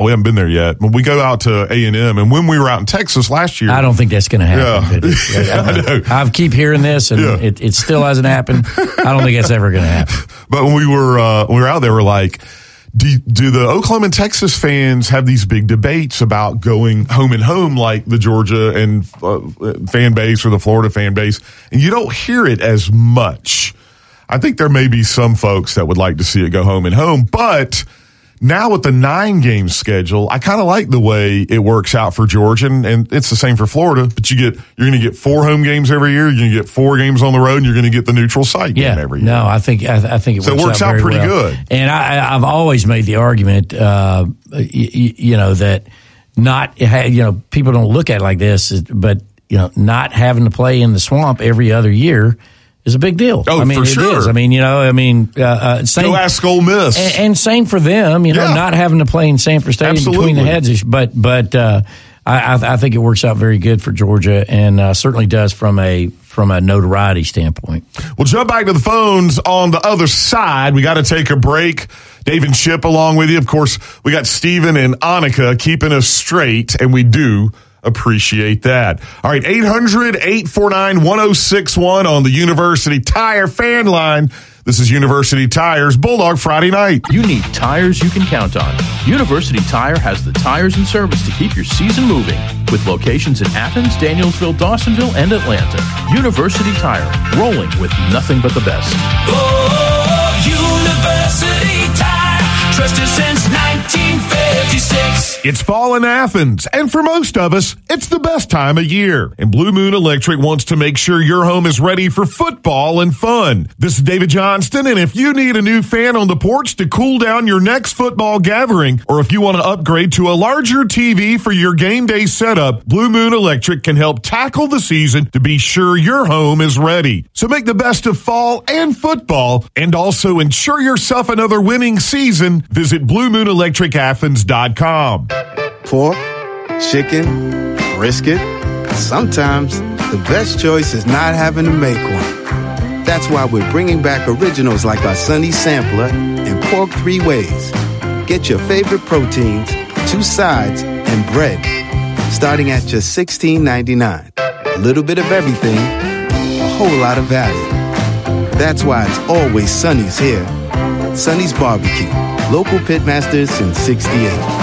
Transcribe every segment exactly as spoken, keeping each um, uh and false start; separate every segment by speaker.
Speaker 1: we haven't been there yet. When we go out to A and M, and when we were out in Texas last year.
Speaker 2: I don't think that's going to happen. Yeah. It, I, I, I keep hearing this, and yeah. it, it still hasn't happened. I don't think that's ever going to happen.
Speaker 1: But when we were, uh, when we were out there, we're like, Do, do the Oklahoma and Texas fans have these big debates about going home and home like the Georgia and uh, fan base or the Florida fan base? And you don't hear it as much. I think there may be some folks that would like to see it go home and home, but now with the nine game schedule, I kind of like the way it works out for Georgia, and, and it's the same for Florida. But you get you're going to get four home games every year. You're going to get four games on the road, and you're going to get the neutral site
Speaker 2: yeah,
Speaker 1: game every year.
Speaker 2: No, I think I, I think it
Speaker 1: so
Speaker 2: works
Speaker 1: it works out,
Speaker 2: out
Speaker 1: pretty
Speaker 2: well.
Speaker 1: good.
Speaker 2: And I, I've always made the argument, uh, you, you know, that not you know people don't look at it like this, but you know, not having to play in the swamp every other year is a big deal.
Speaker 1: Oh,
Speaker 2: I mean,
Speaker 1: for
Speaker 2: it
Speaker 1: sure.
Speaker 2: is. I mean, you know, I mean, uh, uh, same,
Speaker 1: go ask Ole Miss,
Speaker 2: and, and same for them. You know,
Speaker 1: yeah.
Speaker 2: not having to play in Sanford Stadium
Speaker 1: Absolutely.
Speaker 2: between the heads, but but uh, I, I think it works out very good for Georgia, and uh, certainly does from a from a notoriety standpoint.
Speaker 1: We'll jump back to the phones on the other side. We got to take a break. Dave and Chip along with you. Of course, we got Steven and Annika keeping us straight, and we do appreciate that. All right, eight hundred, eight four nine, one oh six one on the University Tire fan line. This is University Tire's Bulldog Friday Night.
Speaker 3: You need tires you can count on. University Tire has the tires and service to keep your season moving. With locations in Athens, Danielsville, Dawsonville, and Atlanta. University Tire, rolling with nothing but the best.
Speaker 4: Oh, University Tire, trusted since nineteen fifty-six.
Speaker 1: It's fall in Athens, and for most of us, it's the best time of year. And Blue Moon Electric wants to make sure your home is ready for football and fun. This is David Johnston, and if you need a new fan on the porch to cool down your next football gathering, or if you want to upgrade to a larger T V for your game day setup, Blue Moon Electric can help tackle the season to be sure your home is ready. So make the best of fall and football, and also ensure yourself another winning season. Visit blue moon electric athens dot com.
Speaker 5: Pork, chicken, brisket. Sometimes the best choice is not having to make one. That's why we're bringing back originals like our Sunny Sampler and Pork Three Ways. Get your favorite proteins, two sides, and bread, starting at just sixteen ninety-nine. A little bit of everything, a whole lot of value. That's why it's always Sunny's here. Sunny's Barbecue, local pitmasters since sixty-eight.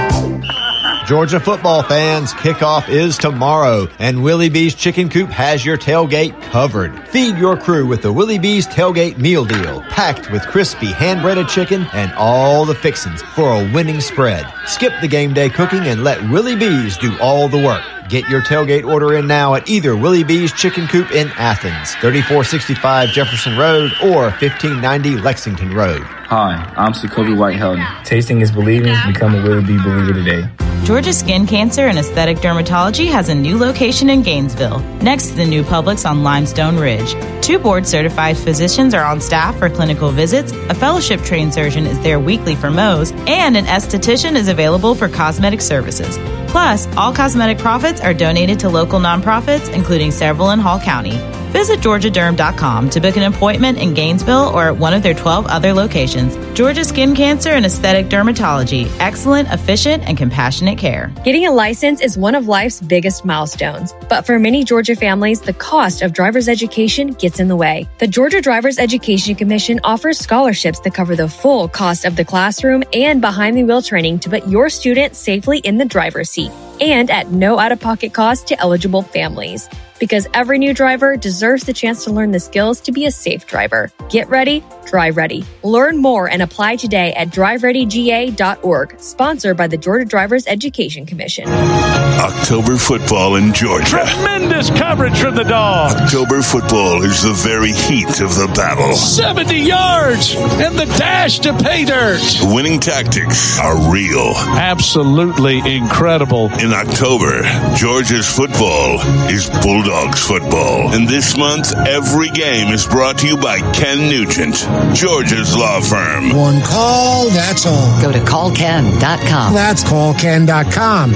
Speaker 6: Georgia football fans, kickoff is tomorrow, and Willie B's Chicken Coop has your tailgate covered. Feed your crew with the Willie B's Tailgate Meal Deal, packed with crispy hand-breaded chicken and all the fixings for a winning spread. Skip the game day cooking and let Willie B's do all the work. Get your tailgate order in now at either Willie B's Chicken Coop in Athens, thirty-four sixty-five Jefferson Road, or fifteen ninety Lexington Road.
Speaker 7: Hi, I'm Sokobi White-Helton. Tasting is believing. Become a Willie B believer today.
Speaker 8: Georgia Skin Cancer and Aesthetic Dermatology has a new location in Gainesville, next to the new Publix on Limestone Ridge. Two board-certified physicians are on staff for clinical visits, a fellowship-trained surgeon is there weekly for Mohs, and an esthetician is available for cosmetic services. Plus, all cosmetic profits are donated to local nonprofits, including several in Hall County. Visit georgia derm dot com to book an appointment in Gainesville or at one of their twelve other locations. Georgia Skin Cancer and Aesthetic Dermatology. Excellent, efficient, and compassionate care.
Speaker 9: Getting a license is one of life's biggest milestones. But for many Georgia families, the cost of driver's education gets in the way. The Georgia Driver's Education Commission offers scholarships that cover the full cost of the classroom and behind-the-wheel training to put your student safely in the driver's seat, and at no out-of-pocket cost to eligible families. Because every new driver deserves the chance to learn the skills to be a safe driver. Get ready, drive ready. Learn more and apply today at drive ready G A dot org, sponsored by the Georgia Drivers Education Commission.
Speaker 10: October football in Georgia.
Speaker 11: Tremendous coverage from the Dogs.
Speaker 10: October football is the very heat of the battle.
Speaker 11: seventy yards and the dash to pay dirt.
Speaker 10: Winning tactics are real.
Speaker 11: Absolutely incredible.
Speaker 10: In October, Georgia's football is Bulldogs football. And this month, every game is brought to you by Ken Nugent, Georgia's law firm.
Speaker 12: One call, that's all.
Speaker 13: Go to call ken dot com.
Speaker 12: That's call ken dot com.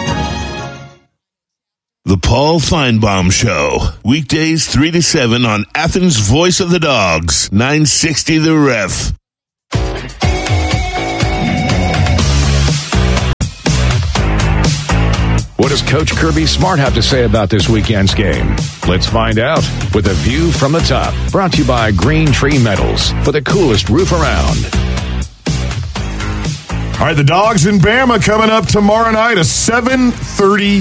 Speaker 10: The Paul Feinbaum Show. Weekdays three to seven on Athens' Voice of the Dogs, nine sixty The Ref.
Speaker 14: does Coach Kirby Smart have to say about this weekend's game? Let's find out with a view from the top. Brought to you by Green Tree Metals for the coolest roof around.
Speaker 1: All right, the Dogs in Bama coming up tomorrow night, a seven thirty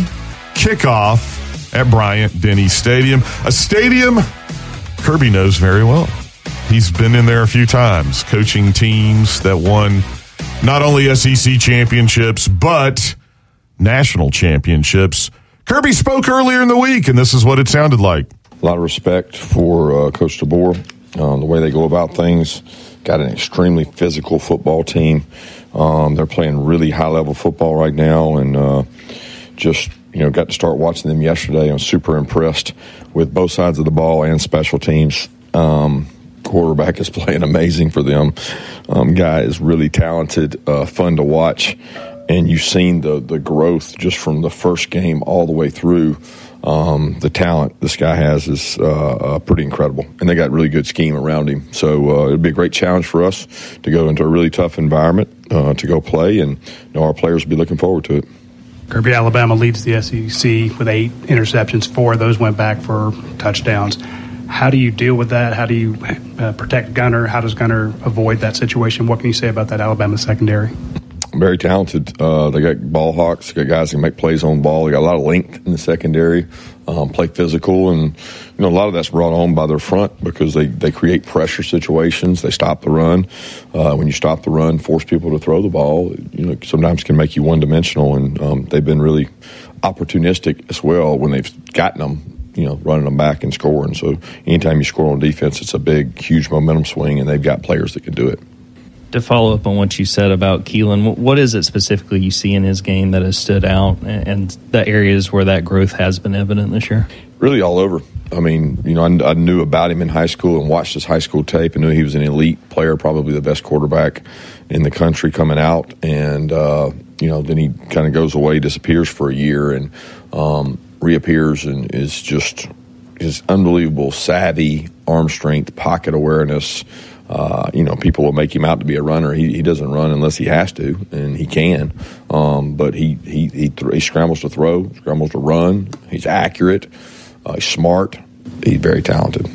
Speaker 1: kickoff at Bryant-Denny Stadium, a stadium Kirby knows very well. He's been in there a few times, coaching teams that won not only S E C championships, but national championships. Kirby spoke earlier in the week, and this is what it sounded like.
Speaker 15: A lot of respect for uh, Coach DeBoer, um, the way they go about things. Got an extremely physical football team. Um, they're playing really high-level football right now, and uh, just, you know, got to start watching them yesterday. I'm super impressed with both sides of the ball and special teams. Um, quarterback is playing amazing for them. Um, guy is really talented, uh, fun to watch, and you've seen the the growth just from the first game all the way through. Um, the talent this guy has is uh, uh, pretty incredible, and they got really good scheme around him. So uh, it'll be a great challenge for us to go into a really tough environment uh, to go play, and you know, our players will be looking forward to it.
Speaker 16: Kirby, Alabama leads the S E C with eight interceptions. Four of those went back for touchdowns. How do you deal with that? How do you uh, protect Gunner? How does Gunner avoid that situation? What can you say about that Alabama secondary?
Speaker 15: Very talented. Uh, they got ball hawks. They got guys who can make plays on the ball. They got a lot of length in the secondary, um, play physical, and you know a lot of that's brought on by their front because they, they create pressure situations. They stop the run. Uh, when you stop the run, force people to throw the ball. You know sometimes can make you one dimensional, and um, they've been really opportunistic as well when they've gotten them. You know, running them back and scoring. So anytime you score on defense, it's a big, huge momentum swing, and they've got players that can do it.
Speaker 17: To follow up on what you said about Keelan, what is it specifically you see in his game that has stood out and the areas where that growth has been evident this year?
Speaker 15: Really all over. I mean, you know, I, I knew about him in high school and watched his high school tape and knew he was an elite player, probably the best quarterback in the country coming out. And, uh, you know, then he kind of goes away, disappears for a year, and um, reappears and is just his unbelievable savvy, arm strength, pocket awareness. Uh, you know, people will make him out to be a runner. He, he doesn't run unless he has to, and he can. Um, but he he he, th- he scrambles to throw, scrambles to run. He's accurate. Uh, he's smart. He's very talented.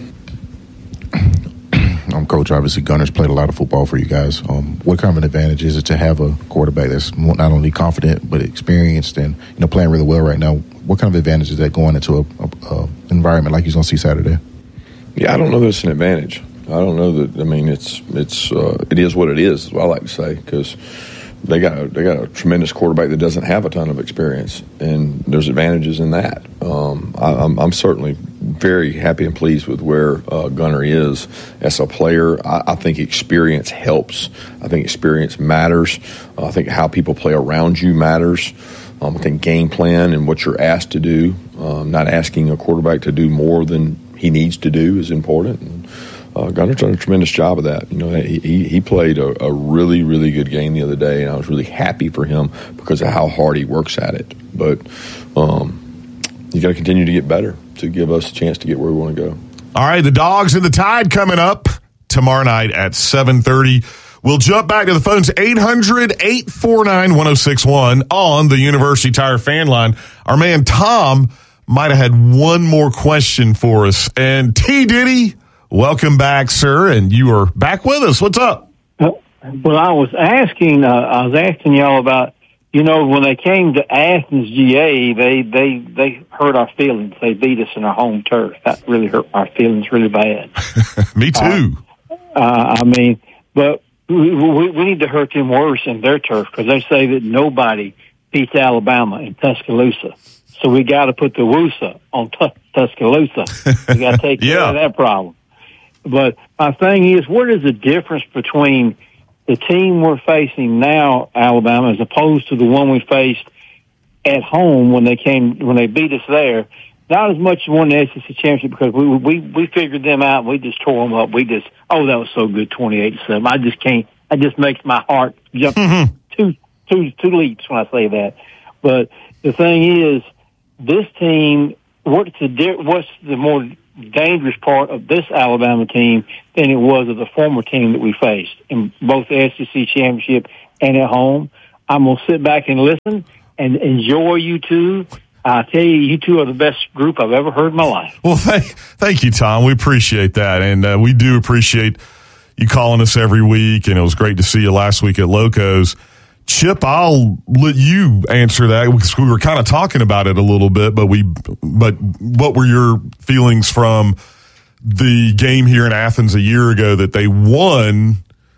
Speaker 18: Um, Coach, obviously Gunner's played a lot of football for you guys. Um, what kind of an advantage is it to have a quarterback that's not only confident but experienced and you know playing really well right now? What kind of advantage is that going into a, a, a environment like he's going to see Saturday?
Speaker 15: Yeah, I don't know that it's an advantage. I don't know that. I mean, it's it's uh, it is what it is. Is what I like to say because they got a, they got a tremendous quarterback that doesn't have a ton of experience, and there's advantages in that. Um, I, I'm, I'm certainly very happy and pleased with where uh, Gunner is as a player. I, I think experience helps. I think experience matters. Uh, I think how people play around you matters. Um, I think game plan and what you're asked to do, um, not asking a quarterback to do more than he needs to do is important. And, uh, Gunner's done a tremendous job of that. You know, he he played a, a really, really good game the other day, and I was really happy for him because of how hard he works at it. But um, you got to continue to get better to give us a chance to get where we want to go.
Speaker 1: All right, the Dogs and the Tide coming up tomorrow night at seven thirty. We'll jump back to the phones, eight hundred, eight four nine, one oh six one on the University Tire fan line. Our man Tom might have had one more question for us. And T. Diddy, welcome back, sir, and you are back with us. What's up?
Speaker 19: Well, I was asking, uh, I was asking y'all about, you know, when they came to Athens, G A, they, they, they hurt our feelings. They beat us in our home turf. That really hurt our feelings really bad.
Speaker 1: Me too.
Speaker 19: Uh, uh, I mean, but we, we, we need to hurt them worse in their turf because they say that nobody beats Alabama in Tuscaloosa. So we got to put the Woosa on t- Tuscaloosa. We got to take care
Speaker 1: yeah.
Speaker 19: of that problem. But my thing is, what is the difference between the team we're facing now, Alabama, as opposed to the one we faced at home when they came when they beat us there? Not as much as won the S E C championship because we we we figured them out and we just tore them up. We just oh that was so good, twenty-eight to seven. I just can't. It just makes my heart jump
Speaker 1: mm-hmm.
Speaker 19: two two two leaps when I say that. But the thing is, this team. What's the what's the more dangerous part of this Alabama team than it was of the former team that we faced in both the S E C championship and at home? I'm gonna sit back and listen and enjoy you two I tell you, you two are the best group I've ever heard in my life.
Speaker 1: Well, thank, thank you, Tom. We appreciate that. And uh, we do appreciate you calling us every week. And it was great to see you last week at Locos. Chip, I'll let you answer that because we were kind of talking about it a little bit, but we, but what were your feelings from the game here in Athens a year ago that they won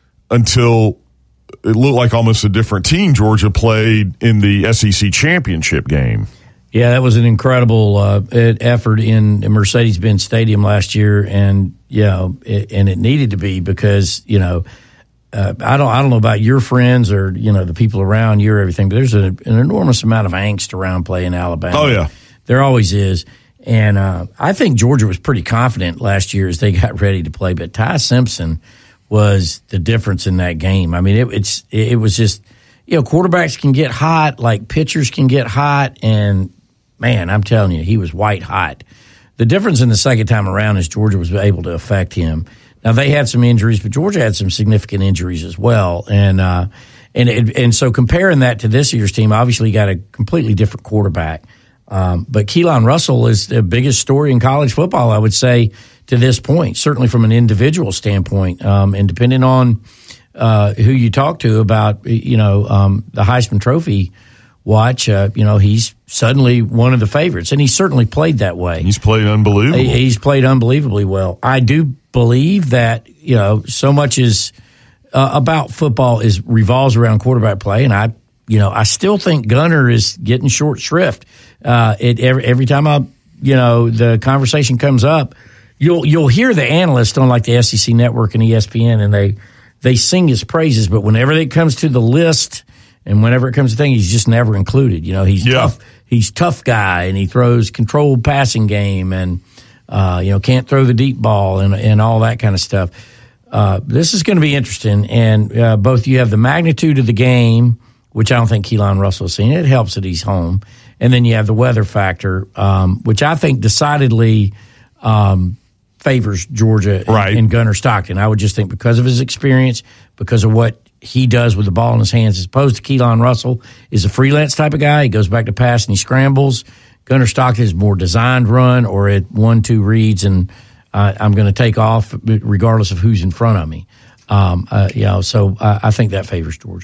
Speaker 1: until it looked like almost a different team Georgia played in the S E C championship game?
Speaker 2: Yeah, that was an incredible uh, effort in Mercedes-Benz Stadium last year, and you know, it, and it needed to be because you know, uh, I don't, I don't know about your friends or you know the people around you or everything, but there's a, an enormous amount of angst around playing Alabama.
Speaker 1: Oh yeah,
Speaker 2: there always is, and uh, I think Georgia was pretty confident last year as they got ready to play, but Ty Simpson was the difference in that game. I mean, it, it's it was just you know quarterbacks can get hot, like pitchers can get hot, and man, I'm telling you, he was white hot. The difference in the second time around is Georgia was able to affect him. Now they had some injuries, but Georgia had some significant injuries as well, and uh, and it, and so comparing that to this year's team, obviously you got a completely different quarterback. Um, but Keelan Russell is the biggest story in college football, I would say, to this point. Certainly from an individual standpoint, um, and depending on uh, who you talk to about, you know, um, the Heisman Trophy watch, uh, you know, he's suddenly one of the favorites, and he's certainly played that way.
Speaker 1: He's played unbelievable.
Speaker 2: He, he's played unbelievably well. I do believe that, you know, so much is uh, about football is revolves around quarterback play, and I, you know, I still think Gunner is getting short shrift. Uh, it every, every time I, you know, the conversation comes up, you'll you'll hear the analyst on like the S E C Network and E S P N, and they they sing his praises, but whenever it comes to the list. And whenever it comes to things, he's just never included. You know, he's
Speaker 1: yeah.
Speaker 2: tough. He's tough guy, and he throws controlled passing game, and uh, you know can't throw the deep ball, and and all that kind of stuff. Uh, this is going to be interesting, and uh, both you have the magnitude of the game, which I don't think Keelan Russell's seen. It helps that he's home, and then you have the weather factor, um, which I think decidedly um, favors Georgia
Speaker 1: right.
Speaker 2: and, and Gunner Stockton. I would just think because of his experience, because of what he does with the ball in his hands, as opposed to Keelan Russell is a freelance type of guy. He goes back to pass and he scrambles. Gunner Stockton is more designed run or at one, two reads, and uh, I'm going to take off regardless of who's in front of me. Um, uh, you know, so I, I think that favors Georgia.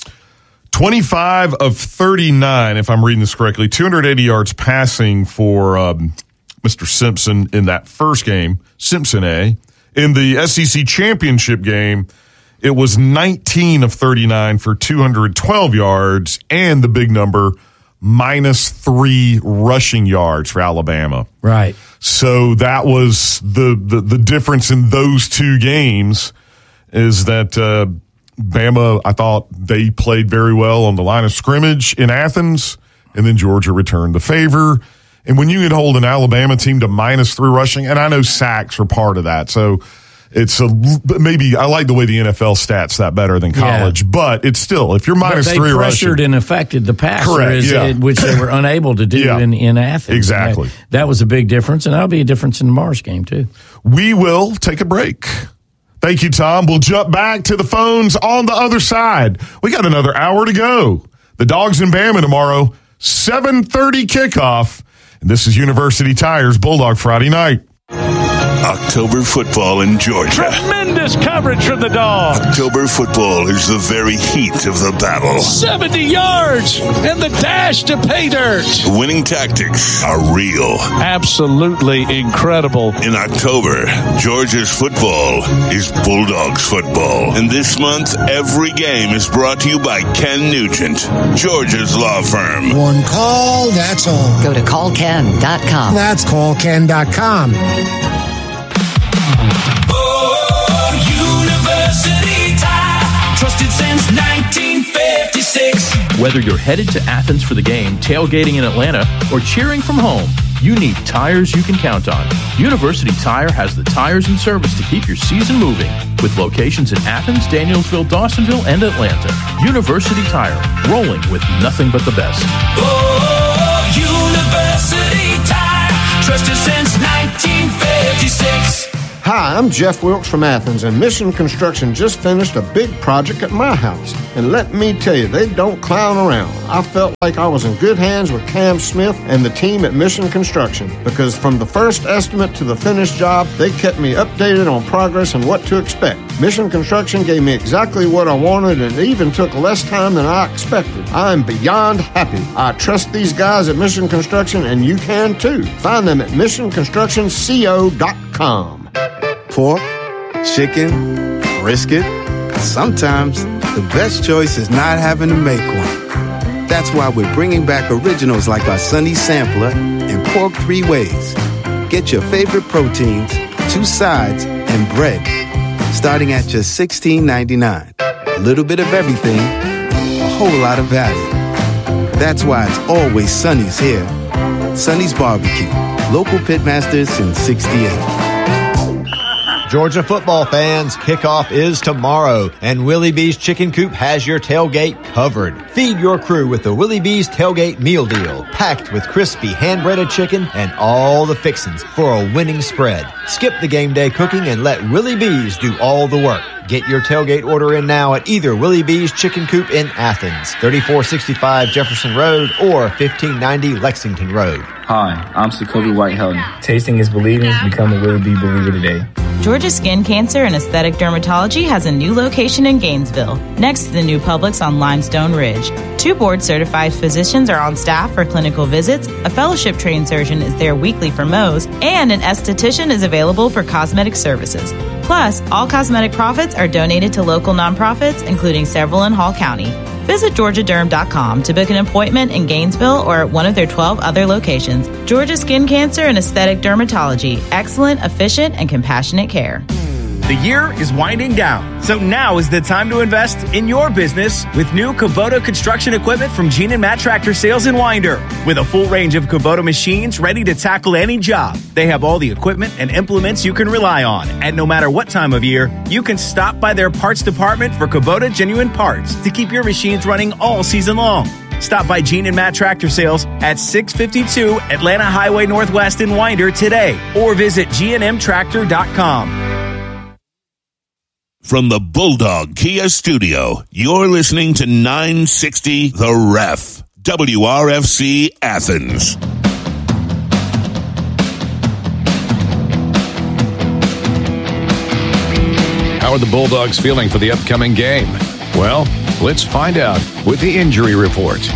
Speaker 1: twenty-five of thirty-nine, if I'm reading this correctly, two hundred eighty yards passing for um, Mister Simpson in that first game, Simpson A. In the S E C championship game, it was nineteen of thirty-nine for two hundred twelve yards, and the big number, minus three rushing yards for Alabama.
Speaker 2: Right.
Speaker 1: So that was the, the, the difference in those two games is that uh, Bama, I thought they played very well on the line of scrimmage in Athens, and then Georgia returned the favor. And when you can hold an Alabama team to minus three rushing, and I know sacks were part of that, so it's a maybe I like the way the N F L stats that better than college, yeah. but it's still if you're minus
Speaker 2: but they
Speaker 1: three
Speaker 2: pressured
Speaker 1: rushing,
Speaker 2: and affected the passer,
Speaker 1: correct, yeah.
Speaker 2: which they were unable to do
Speaker 1: yeah.
Speaker 2: in, in Athens.
Speaker 1: Exactly,
Speaker 2: that, that was a big difference, and that'll be a difference in the Mars game too.
Speaker 1: We will take a break. Thank you, Tom. We'll jump back to the phones on the other side. We got another hour to go. The Dogs in Bama tomorrow, seven thirty kickoff, and this is University Tires Bulldog Friday night.
Speaker 10: October football in Georgia.
Speaker 11: Tremendous coverage from the Dogs.
Speaker 10: October football is the very heat of the battle.
Speaker 11: seventy yards and the dash to pay dirt.
Speaker 10: The winning tactics are real.
Speaker 11: Absolutely incredible.
Speaker 10: In October, Georgia's football is Bulldogs football. And this month, every game is brought to you by Ken Nugent, Georgia's law firm.
Speaker 12: One call, that's all.
Speaker 13: Go to call ken dot com.
Speaker 12: That's call ken dot com.
Speaker 4: Trusted since nineteen fifty-six.
Speaker 3: Whether you're headed to Athens for the game, tailgating in Atlanta, or cheering from home, you need tires you can count on. University Tire has the tires and service to keep your season moving. With locations in Athens, Danielsville, Dawsonville, and Atlanta. University Tire, rolling with nothing but the best.
Speaker 4: Oh, University Tire. Trusted since nineteen fifty-six.
Speaker 20: Hi, I'm Jeff Wilkes from Athens, and Mission Construction just finished a big project at my house. And let me tell you, they don't clown around. I felt like I was in good hands with Cam Smith and the team at Mission Construction, because from the first estimate to the finished job, they kept me updated on progress and what to expect. Mission Construction gave me exactly what I wanted, and it even took less time than I expected. I'm beyond happy. I trust these guys at Mission Construction, and you can too. Find them at mission construction co dot com.
Speaker 5: Pork, chicken, brisket. Sometimes the best choice is not having to make one. That's why we're bringing back originals like our Sunny Sampler and Pork Three Ways. Get your favorite proteins, two sides, and bread, starting at just sixteen ninety-nine. A little bit of everything, a whole lot of value. That's why it's always Sunny's here. Sunny's Barbecue, local pitmasters since sixty-eight.
Speaker 6: Georgia football fans, kickoff is tomorrow, and Willie B's Chicken Coop has your tailgate covered. Feed your crew with the Willie B's Tailgate Meal Deal, packed with crispy hand-breaded chicken and all the fixings for a winning spread. Skip the game day cooking and let Willie B's do all the work. Get your tailgate order in now at either Willie B's Chicken Coop in Athens, thirty-four sixty-five Jefferson Road, or fifteen ninety Lexington Road.
Speaker 7: Hi, I'm Sokobi Whitehelton. Tasting is believing. Become a Willie B believer today.
Speaker 8: Georgia Skin Cancer and Aesthetic Dermatology has a new location in Gainesville, next to the new Publix on Limestone Ridge. Two board-certified physicians are on staff for clinical visits, a fellowship-trained surgeon is there weekly for Mohs, and an esthetician is available for cosmetic services. Plus, all cosmetic profits are donated to local nonprofits, including several in Hall County. Visit georgia derm dot com to book an appointment in Gainesville or at one of their twelve other locations. Georgia Skin Cancer and Aesthetic Dermatology. Excellent, efficient, and compassionate care.
Speaker 21: The year is winding down, so now is the time to invest in your business with new Kubota construction equipment from Gene and Matt Tractor Sales in Winder. With a full range of Kubota machines ready to tackle any job, they have all the equipment and implements you can rely on. And no matter what time of year, you can stop by their parts department for Kubota genuine parts to keep your machines running all season long. Stop by Gene and Matt Tractor Sales at six fifty-two Atlanta Highway Northwest in Winder today, or visit G N M tractor dot com.
Speaker 10: From the Bulldog Kia Studio, you're listening to nine sixty The Ref, W R F C Athens.
Speaker 14: How are the Bulldogs feeling for the upcoming game? Well, let's find out with the injury report.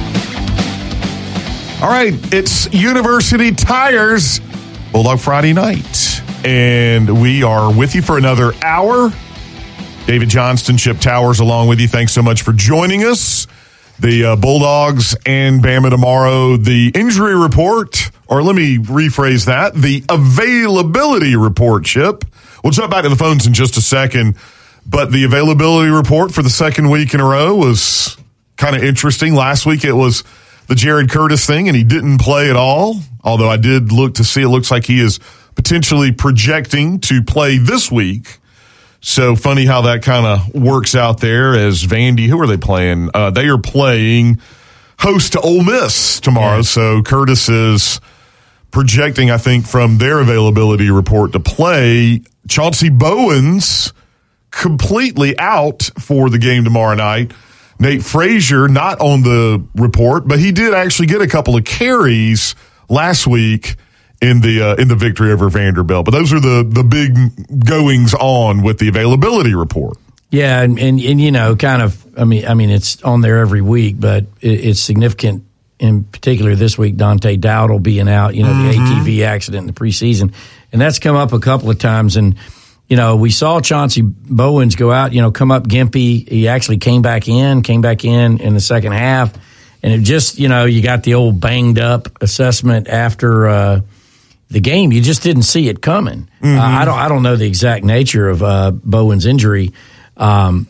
Speaker 1: All right, it's University Tires Bulldog Friday night, and we are with you for another hour. David Johnston, Chip Towers, along with you. Thanks so much for joining us. The uh, Bulldogs and Bama tomorrow. The injury report, or let me rephrase that, the availability report, Chip. We'll jump back to the phones in just a second, but the availability report for the second week in a row was kind of interesting. Last week it was the Jared Curtis thing, and he didn't play at all, although I did look to see it looks like he is potentially projecting to play this week. So funny how that kind of works out there as Vandy. Who are they playing? Uh, they are playing host to Ole Miss tomorrow. Yeah. So Curtis is projecting, I think, from their availability report to play. Chauncey Bowens completely out for the game tomorrow night. Nate Frazier not on the report, but he did actually get a couple of carries last week in the uh, in the victory over Vanderbilt. But those are the the big goings on with the availability report.
Speaker 2: Yeah, and, and and you know, kind of. I mean, I mean, it's on there every week, but it, it's significant. In particular, this week, Dante Dowdle being out. You know, mm-hmm. the A T V accident in the preseason, and that's come up a couple of times. And you know, we saw Chauncey Bowens go out. You know, come up gimpy. He actually came back in, came back in in the second half, and it just, you know, you got the old banged up assessment after. Uh, The game, you just didn't see it coming. Mm-hmm. Uh, I don't. I don't know the exact nature of uh, Bowen's injury, um,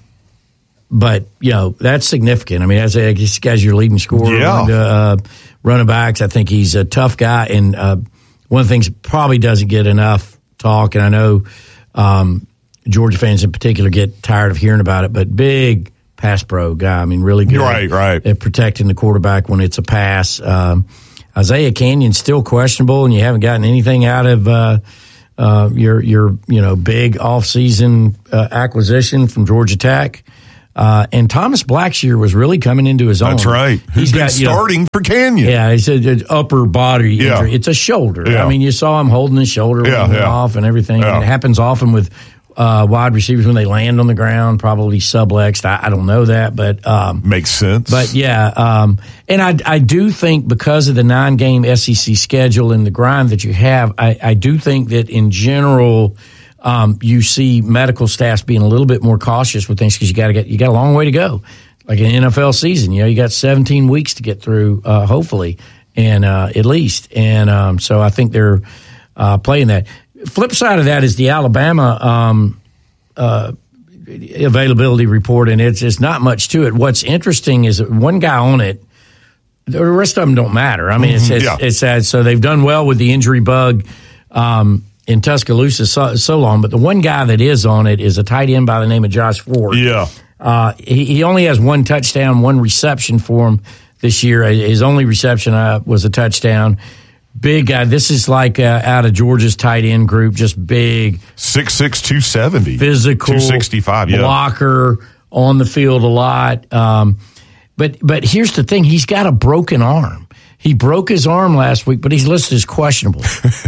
Speaker 2: but you know that's significant. I mean, as a, this guy's your leading scorer,
Speaker 1: yeah.
Speaker 2: and, uh, running backs. I think he's a tough guy, and uh, one of the things probably doesn't get enough talk. And I know um, Georgia fans in particular get tired of hearing about it, but big pass pro guy. I mean, really good,
Speaker 1: right, right.
Speaker 2: at protecting the quarterback when it's a pass. Um, Isaiah Canyon's still questionable, and you haven't gotten anything out of uh, uh, your your you know big offseason uh, acquisition from Georgia Tech. Uh, and Thomas Blackshear was really coming into his own.
Speaker 1: That's right. He's been starting know, for Canyon.
Speaker 2: Yeah, he said an upper body
Speaker 1: yeah.
Speaker 2: injury. It's a shoulder.
Speaker 1: Yeah.
Speaker 2: I mean, you saw him holding his shoulder
Speaker 1: yeah,
Speaker 2: when he
Speaker 1: yeah.
Speaker 2: went off and everything.
Speaker 1: Yeah.
Speaker 2: And it happens often with uh, wide receivers when they land on the ground, probably sublexed. I, I don't know that, but um,
Speaker 1: makes sense.
Speaker 2: But yeah, um, and I I do think because of the nine game S E C schedule and the grind that you have, I, I do think that in general. Um, you see medical staffs being a little bit more cautious with things because you got to get you got a long way to go, like an N F L season. You know, you got seventeen weeks to get through, uh, hopefully, and uh, at least. And um, so I think they're uh, playing that. Flip side of that is the Alabama um, uh, availability report, and it's it's not much to it. What's interesting is that one guy on it. The rest of them don't matter. I mean, it's it's,
Speaker 1: yeah.
Speaker 2: it's sad. So they've done well with the injury bug. Um, in Tuscaloosa so, so long, but the one guy that is on it is a tight end by the name of Josh Ford.
Speaker 1: Yeah.
Speaker 2: Uh, he, he only has one touchdown, one reception for him this year. His only reception uh, was a touchdown. Big guy. This is like uh, out of Georgia's tight end group, just big.
Speaker 1: six six, two seventy
Speaker 2: Physical.
Speaker 1: two sixty-five, yeah.
Speaker 2: Blocker, on the field a lot. Um, but, but here's the thing. He's got a broken arm. He broke his arm last week, but he's listed as questionable.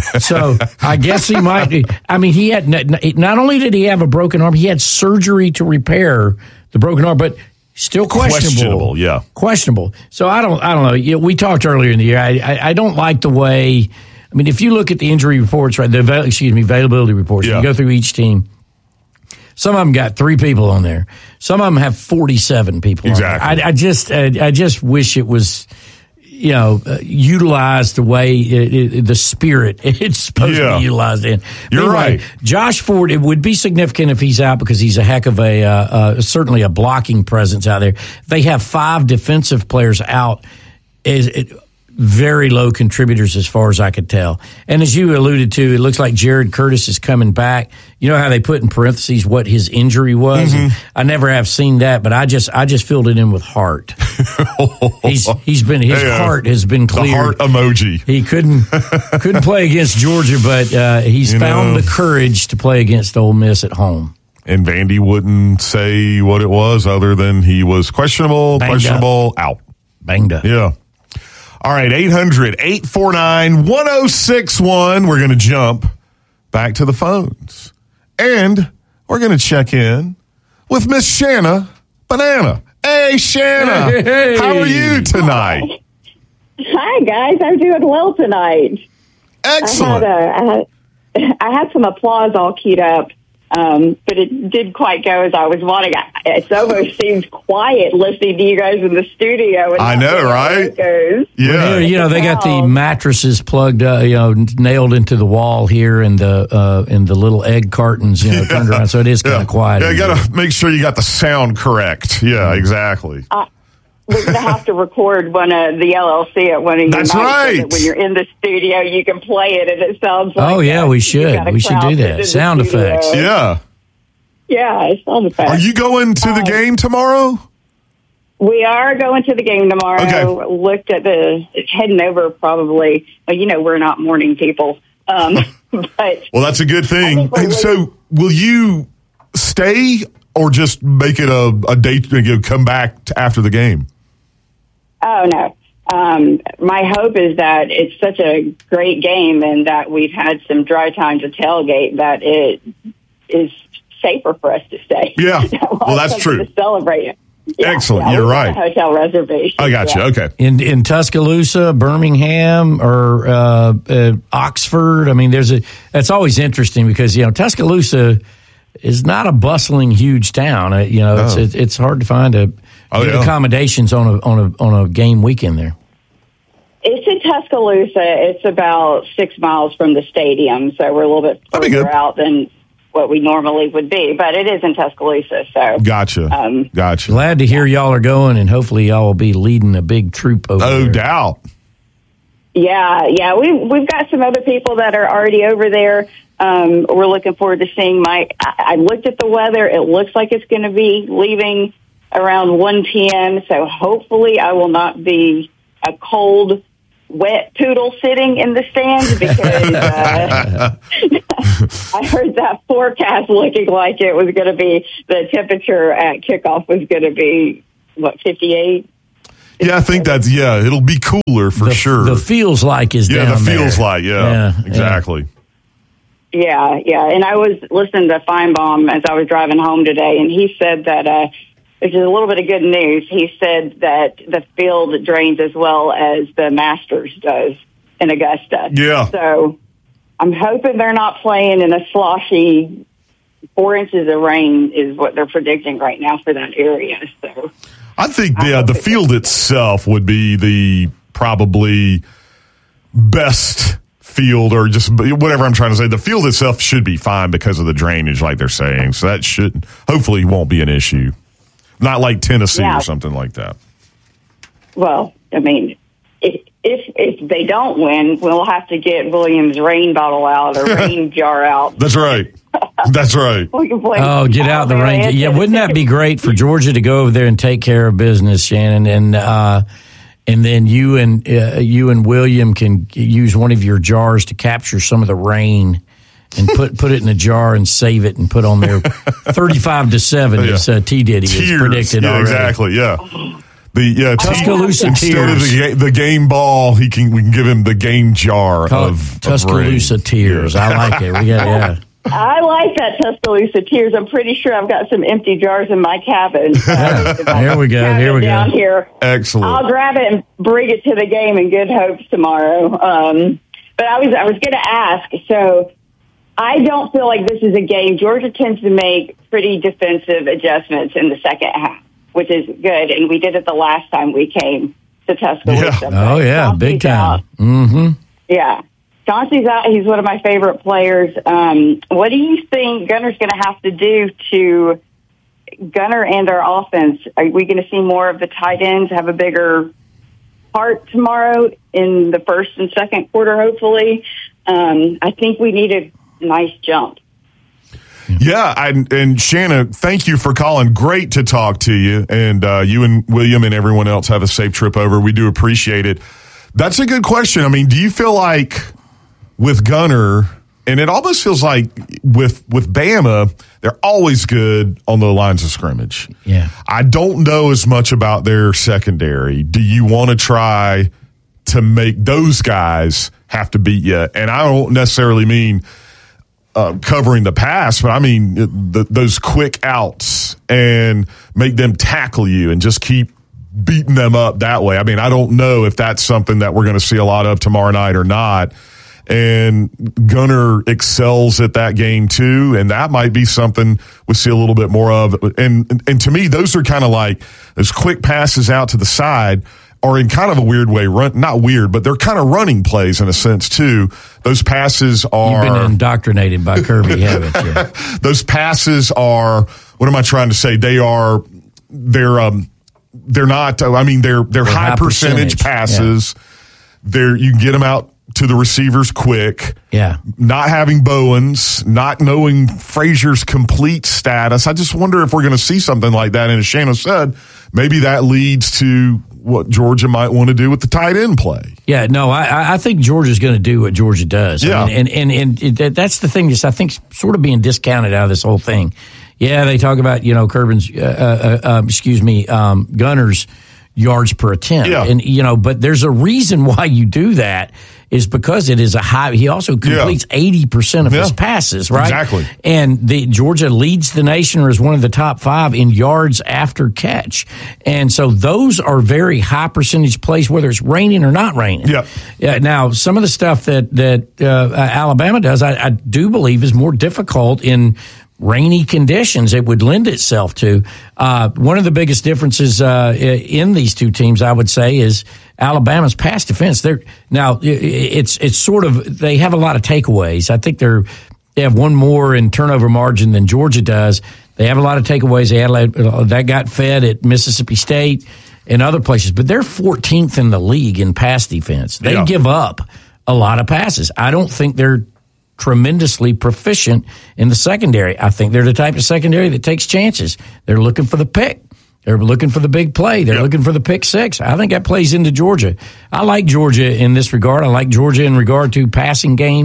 Speaker 2: So I guess he might. I mean, he had not only did he have a broken arm, he had surgery to repair the broken arm, but still questionable.
Speaker 1: Questionable, yeah,
Speaker 2: questionable. So I don't. I don't know. You know, we talked earlier in the year. I, I, I don't like the way. I mean, if you look at the injury reports, right? The excuse me, availability reports. Yeah. You go through each team. Some of them got three people on there. Some of them have forty-seven people.
Speaker 1: Exactly.
Speaker 2: On there. I, I just. I, I just wish it was. You know, uh, utilize the way it, it, the spirit it's supposed yeah. to be utilized in.
Speaker 1: You're anyway, right.
Speaker 2: Josh Ford, it would be significant if he's out because he's a heck of a, uh, uh, certainly a blocking presence out there. They have five defensive players out. Is it, very low contributors as far as I could tell. And as you alluded to, it looks like Jared Curtis is coming back. You know how they put in parentheses what his injury was?
Speaker 1: Mm-hmm.
Speaker 2: I never have seen that, but I just I just filled it in with heart. he's he's been his
Speaker 1: hey, uh,
Speaker 2: heart has been cleared.
Speaker 1: The heart emoji.
Speaker 2: He couldn't couldn't play against Georgia, but uh, he's you found know, the courage to play against Ole Miss at home.
Speaker 1: And Vandy wouldn't say what it was other than he was questionable, Banged questionable,
Speaker 2: up.
Speaker 1: out.
Speaker 2: Banged up.
Speaker 1: Yeah. All right, eight hundred, eight four nine, one oh six one. We're going to jump back to the phones. And we're going to check in with Miss Shanna Banana. Hey, Shanna.
Speaker 2: Hey, hey.
Speaker 1: How are you tonight?
Speaker 9: Hi, guys. I'm doing well tonight.
Speaker 1: Excellent.
Speaker 9: I had, a, I had, I had some applause all keyed up. Um, but it didn't quite go as I was wanting. It almost seems quiet listening to you guys in the studio. And
Speaker 1: I know, right?
Speaker 9: Goes.
Speaker 2: Yeah. You know, they got the mattresses plugged, uh, you know, nailed into the wall here and the, uh, and the little egg cartons, you know, yeah. turned around. So it is kind of
Speaker 1: yeah.
Speaker 2: quiet.
Speaker 1: Yeah, you got to make sure you got the sound correct. Yeah, exactly.
Speaker 9: Uh, we're going to have to record one of the L L C at one of your
Speaker 1: That's
Speaker 9: nights
Speaker 1: right.
Speaker 9: so that when you're in the studio, you can play it and it sounds like
Speaker 2: Oh, yeah,
Speaker 9: that.
Speaker 2: we should. We should do that. Sound effects.
Speaker 1: Yeah.
Speaker 9: Yeah, sound effects.
Speaker 1: Are you going to the um, game tomorrow?
Speaker 9: We are going to the game tomorrow.
Speaker 1: Okay.
Speaker 9: Looked at the heading over probably. Well, you know, we're not morning people. Um, but
Speaker 1: well, that's a good thing. And so will you stay or just make it a, a date and you know, come back to after the game?
Speaker 9: Oh, no. Um, my hope is that it's such a great game and that we've had some dry time to tailgate that it is safer for us to stay.
Speaker 1: Yeah. Well, that's true.
Speaker 9: To celebrate it. Yeah,
Speaker 1: Excellent.
Speaker 9: yeah,
Speaker 1: You're right.
Speaker 9: A hotel reservation.
Speaker 1: I got
Speaker 9: yeah.
Speaker 1: you. Okay.
Speaker 2: In in Tuscaloosa, Birmingham, or uh, uh, Oxford. I mean, there's a. That's always interesting because you know Tuscaloosa is not a bustling, huge town. Uh, you know, no. it's it, it's hard to find a
Speaker 1: oh, yeah.
Speaker 2: accommodations on a on a on a game weekend there.
Speaker 9: It's in Tuscaloosa. It's about six miles from the stadium, so we're a little bit further out than what we normally would be, but it is in Tuscaloosa. So
Speaker 1: gotcha,
Speaker 9: um,
Speaker 1: gotcha.
Speaker 2: Glad to hear y'all are going, and hopefully y'all will be leading a big troop over
Speaker 1: no
Speaker 2: there.
Speaker 1: No doubt.
Speaker 9: Yeah, yeah, we we've got some other people that are already over there. Um, we're looking forward to seeing Mike. I, I looked at the weather; it looks like it's going to be leaving around one p.m. So hopefully, I will not be a cold, wet poodle sitting in the stands because uh, I heard that forecast looking like it was going to be, the temperature at kickoff was going to be, what, fifty-eight?
Speaker 1: Yeah, I think that's, yeah, it'll be cooler for
Speaker 2: the,
Speaker 1: sure.
Speaker 2: The feels like is
Speaker 1: yeah,
Speaker 2: down
Speaker 1: the feels
Speaker 2: there.
Speaker 1: like, yeah,
Speaker 2: yeah
Speaker 1: exactly.
Speaker 9: Yeah, yeah. And I was listening to Feinbaum as I was driving home today, and he said that, uh, which is a little bit of good news, he said that the field drains as well as the Masters does in Augusta.
Speaker 1: Yeah.
Speaker 9: So I'm hoping they're not playing in a sloshy four inches of rain is what they're predicting right now for that area. So
Speaker 1: I think the, uh, the field itself would be the probably best field, or just whatever I'm trying to say. The field itself should be fine because of the drainage, like they're saying. So that should hopefully won't be an issue. Not like Tennessee
Speaker 9: yeah.
Speaker 1: or something like that.
Speaker 9: Well, I mean, if, if if they don't win, we'll have to get Williams' rain bottle out or rain jar out.
Speaker 1: That's right. That's right.
Speaker 9: We can play
Speaker 2: Oh, get out the rain. Yeah, wouldn't that be great for Georgia to go over there and take care of business, Shannon? And uh, and then you and uh, you and William can use one of your jars to capture some of the rain and put put it in a jar and save it and put on there thirty-five to seven
Speaker 1: Yeah.
Speaker 2: as uh, T. Diddy
Speaker 1: Tears.
Speaker 2: is predicted
Speaker 1: Yeah,
Speaker 2: already.
Speaker 1: exactly, yeah. The yeah,
Speaker 2: Tuscaloosa
Speaker 1: instead
Speaker 2: tears.
Speaker 1: of the, ga- the game ball, he can we can give him the game jar
Speaker 2: Call it
Speaker 1: of
Speaker 2: Tuscaloosa
Speaker 1: of rain.
Speaker 2: tears. I like it. We got yeah.
Speaker 9: I like that Tuscaloosa tears. I'm pretty sure I've got some empty jars in my cabin. Uh,
Speaker 2: Here we go. Here we go.
Speaker 9: down here.
Speaker 1: Excellent.
Speaker 9: I'll grab it and bring it to the game in good hopes tomorrow. Um, but I was I was going to ask. So I don't feel like this is a game. Georgia tends to make pretty defensive adjustments in the second half, which is good. And we did it the last time we came to Tuscaloosa.
Speaker 2: Yeah. Oh yeah,
Speaker 9: Chauncey's
Speaker 2: big time.
Speaker 9: out.
Speaker 2: Mm-hmm.
Speaker 9: Yeah. Chauncey's out. He's one of my favorite players. Um, what do you think Gunner's going to have to do to Gunner and our offense? Are we going to see more of the tight ends have a bigger part tomorrow in the first and second quarter, hopefully? Um, I think we need a nice jump.
Speaker 1: Yeah, I, and Shanna, thank you for calling. Great to talk to you. And uh, you and William and everyone else have a safe trip over. We do appreciate it. That's a good question. I mean, do you feel like with Gunner, and it almost feels like with with Bama, they're always good on the lines of scrimmage.
Speaker 2: Yeah.
Speaker 1: I don't know as much about their secondary. Do you want to try to make those guys have to beat you? And I don't necessarily mean uh, covering the pass, but I mean the, those quick outs and make them tackle you and just keep beating them up that way. I mean, I don't know if that's something that we're going to see a lot of tomorrow night or not. And Gunner excels at that game too, and that might be something we see a little bit more of. And and to me, those are kind of like those quick passes out to the side are in kind of a weird way, run not weird, but they're kind of running plays in a sense too. Those passes are
Speaker 2: You've been indoctrinated by Kirby, haven't you?
Speaker 1: Those passes are, what am I trying to say? They are they're um they're not. I mean, they're they're,
Speaker 2: They're
Speaker 1: high,
Speaker 2: high
Speaker 1: percentage,
Speaker 2: percentage,
Speaker 1: passes. They're you can get them out to the receivers quick.
Speaker 2: Yeah.
Speaker 1: Not having Bowens, not knowing Frazier's complete status. I just wonder if we're going to see something like that. And as Shannon said, maybe that leads to what Georgia might want to do with the tight end play.
Speaker 2: Yeah, no, I, I think Georgia's going to do what Georgia does.
Speaker 1: Yeah.
Speaker 2: I mean, and and and it, that's the thing that's I think sort of being discounted out of this whole thing. Yeah, they talk about you know Kerbin's, uh, uh, uh, excuse me, um, Gunner's yards per attempt,
Speaker 1: Yeah.
Speaker 2: and you know, but there's a reason why you do that. Is because it is a high. He also completes eighty percent of
Speaker 1: Yeah.
Speaker 2: his passes, right?
Speaker 1: Exactly.
Speaker 2: And the Georgia leads the nation, or is one of the top five in yards after catch. And so those are very high percentage plays, whether it's raining or not raining.
Speaker 1: Yeah.
Speaker 2: Yeah. Now, some of the stuff that that uh, Alabama does, I, I do believe, is more difficult in rainy conditions. It would lend itself to. Uh, one of the biggest differences uh, in these two teams, I would say, is Alabama's pass defense. They're now it's it's sort of they have a lot of takeaways. I think they're they have one more in turnover margin than Georgia does. They have a lot of takeaways. They had that got fed at Mississippi State and other places, but they're fourteenth in the league in pass defense. They
Speaker 1: Yeah.
Speaker 2: give up a lot of passes. I don't think they're tremendously proficient in the secondary. I think they're the type of secondary that takes chances. They're looking for the pick. They're looking for the big play. They're
Speaker 1: Yep.
Speaker 2: looking for the pick six. I think that plays into Georgia. I like Georgia in this regard. I like Georgia in regard to passing game.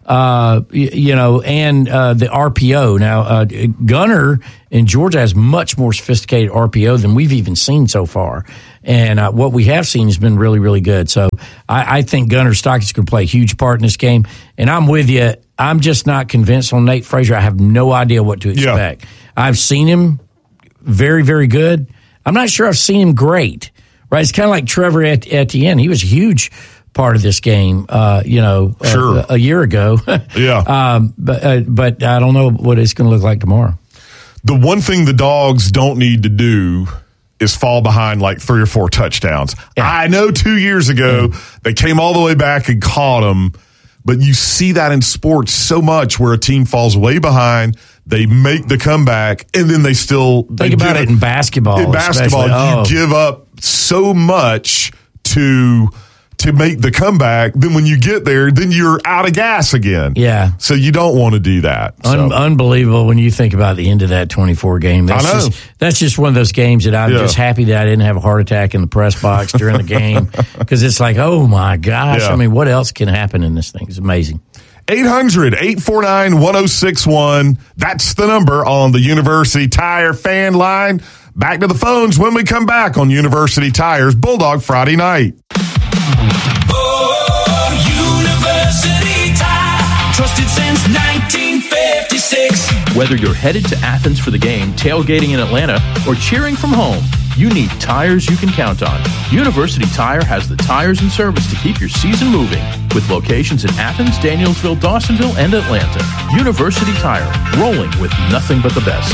Speaker 2: uh, you, you know, and uh, the R P O. Now, uh, Gunner in Georgia has much more sophisticated R P O than we've even seen so far. And uh, what we have seen has been really, really good. So I, I think Gunner Stockton's going to play a huge part in this game. And I'm with you. I'm just not convinced on Nate Frazier. I have no idea what to expect. Yeah. I've seen him very, very good. I'm not sure I've seen him great. Right? It's kind of like Trevor Etienne. He was a huge part of this game, uh, you know,
Speaker 1: sure.
Speaker 2: uh, a year ago.
Speaker 1: yeah.
Speaker 2: Um, but, uh, but I don't know what it's going to look like tomorrow.
Speaker 1: The one thing the Dogs don't need to do is fall behind like three or four touchdowns. Yeah. I know two years ago mm. they came all the way back and caught them, but you see that in sports so much where a team falls way behind, they make the comeback, and then they still
Speaker 2: think
Speaker 1: they
Speaker 2: about it in basketball.
Speaker 1: In basketball,
Speaker 2: oh.
Speaker 1: you give up so much to to make the comeback. Then when you get there, then you're out of gas again.
Speaker 2: Yeah.
Speaker 1: So you don't want to do that. So.
Speaker 2: Un- unbelievable when you think about the end of that twenty-four game. That's
Speaker 1: I know.
Speaker 2: Just, that's just one of those games that I'm yeah. just happy that I didn't have a heart attack in the press box during the game, because it's like, oh my gosh. Yeah. I mean, what else can happen in this thing? It's amazing.
Speaker 1: eight hundred, eight four nine, one oh six one. That's the number on the University Tire fan line. Back to the phones when we come back on University Tire's Bulldog Friday Night.
Speaker 4: Oh, University Tire, trusted since nineteen fifty-six.
Speaker 3: Whether you're headed to Athens for the game, tailgating in Atlanta, or cheering from home, you need tires you can count on. University Tire has the tires and service to keep your season moving, with locations in Athens, Danielsville, Dawsonville, and Atlanta. University Tire, rolling with nothing but the best.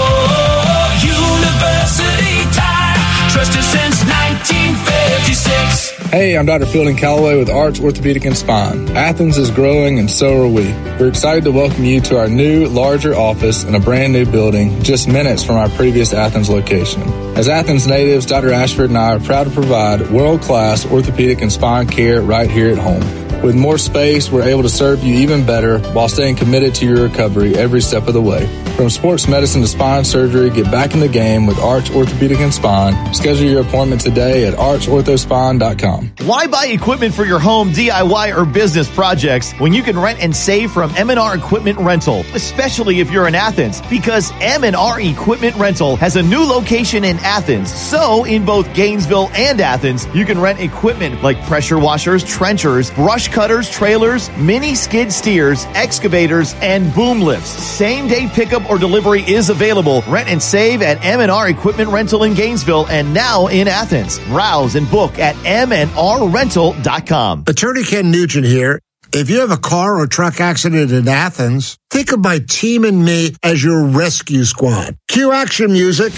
Speaker 4: Oh, University Tire, trusted since nineteen fifty-six.
Speaker 16: Hey, I'm Doctor Fielding Calloway with Arch Orthopedic and Spine. Athens is growing, and so are we. We're excited to welcome you to our new, larger office in a brand new building, just minutes from our previous Athens location. As Athens natives, Doctor Ashford and I are proud to provide world-class orthopedic and spine care right here at home. With more space, we're able to serve you even better while staying committed to your recovery every step of the way. From sports medicine to spine surgery, get back in the game with Arch Orthopedic and Spine. Schedule your appointment today at arch ortho spine dot com.
Speaker 6: Why buy equipment for your home, D I Y, or business projects when you can rent and save from M and R Equipment Rental, especially if you're in Athens? Because M and R Equipment Rental has a new location in Athens. So, in both Gainesville and Athens, you can rent equipment like pressure washers, trenchers, brush cutters, trailers, mini skid steers, excavators, and boom lifts. Same-day pickup or delivery is available. Rent and save at M and R Equipment Rental in Gainesville and now in Athens. Browse and book at m and r rental dot com.
Speaker 12: Attorney Ken Nugent here. If you have a car or truck accident in Athens, think of my team and me as your rescue squad. Cue action music.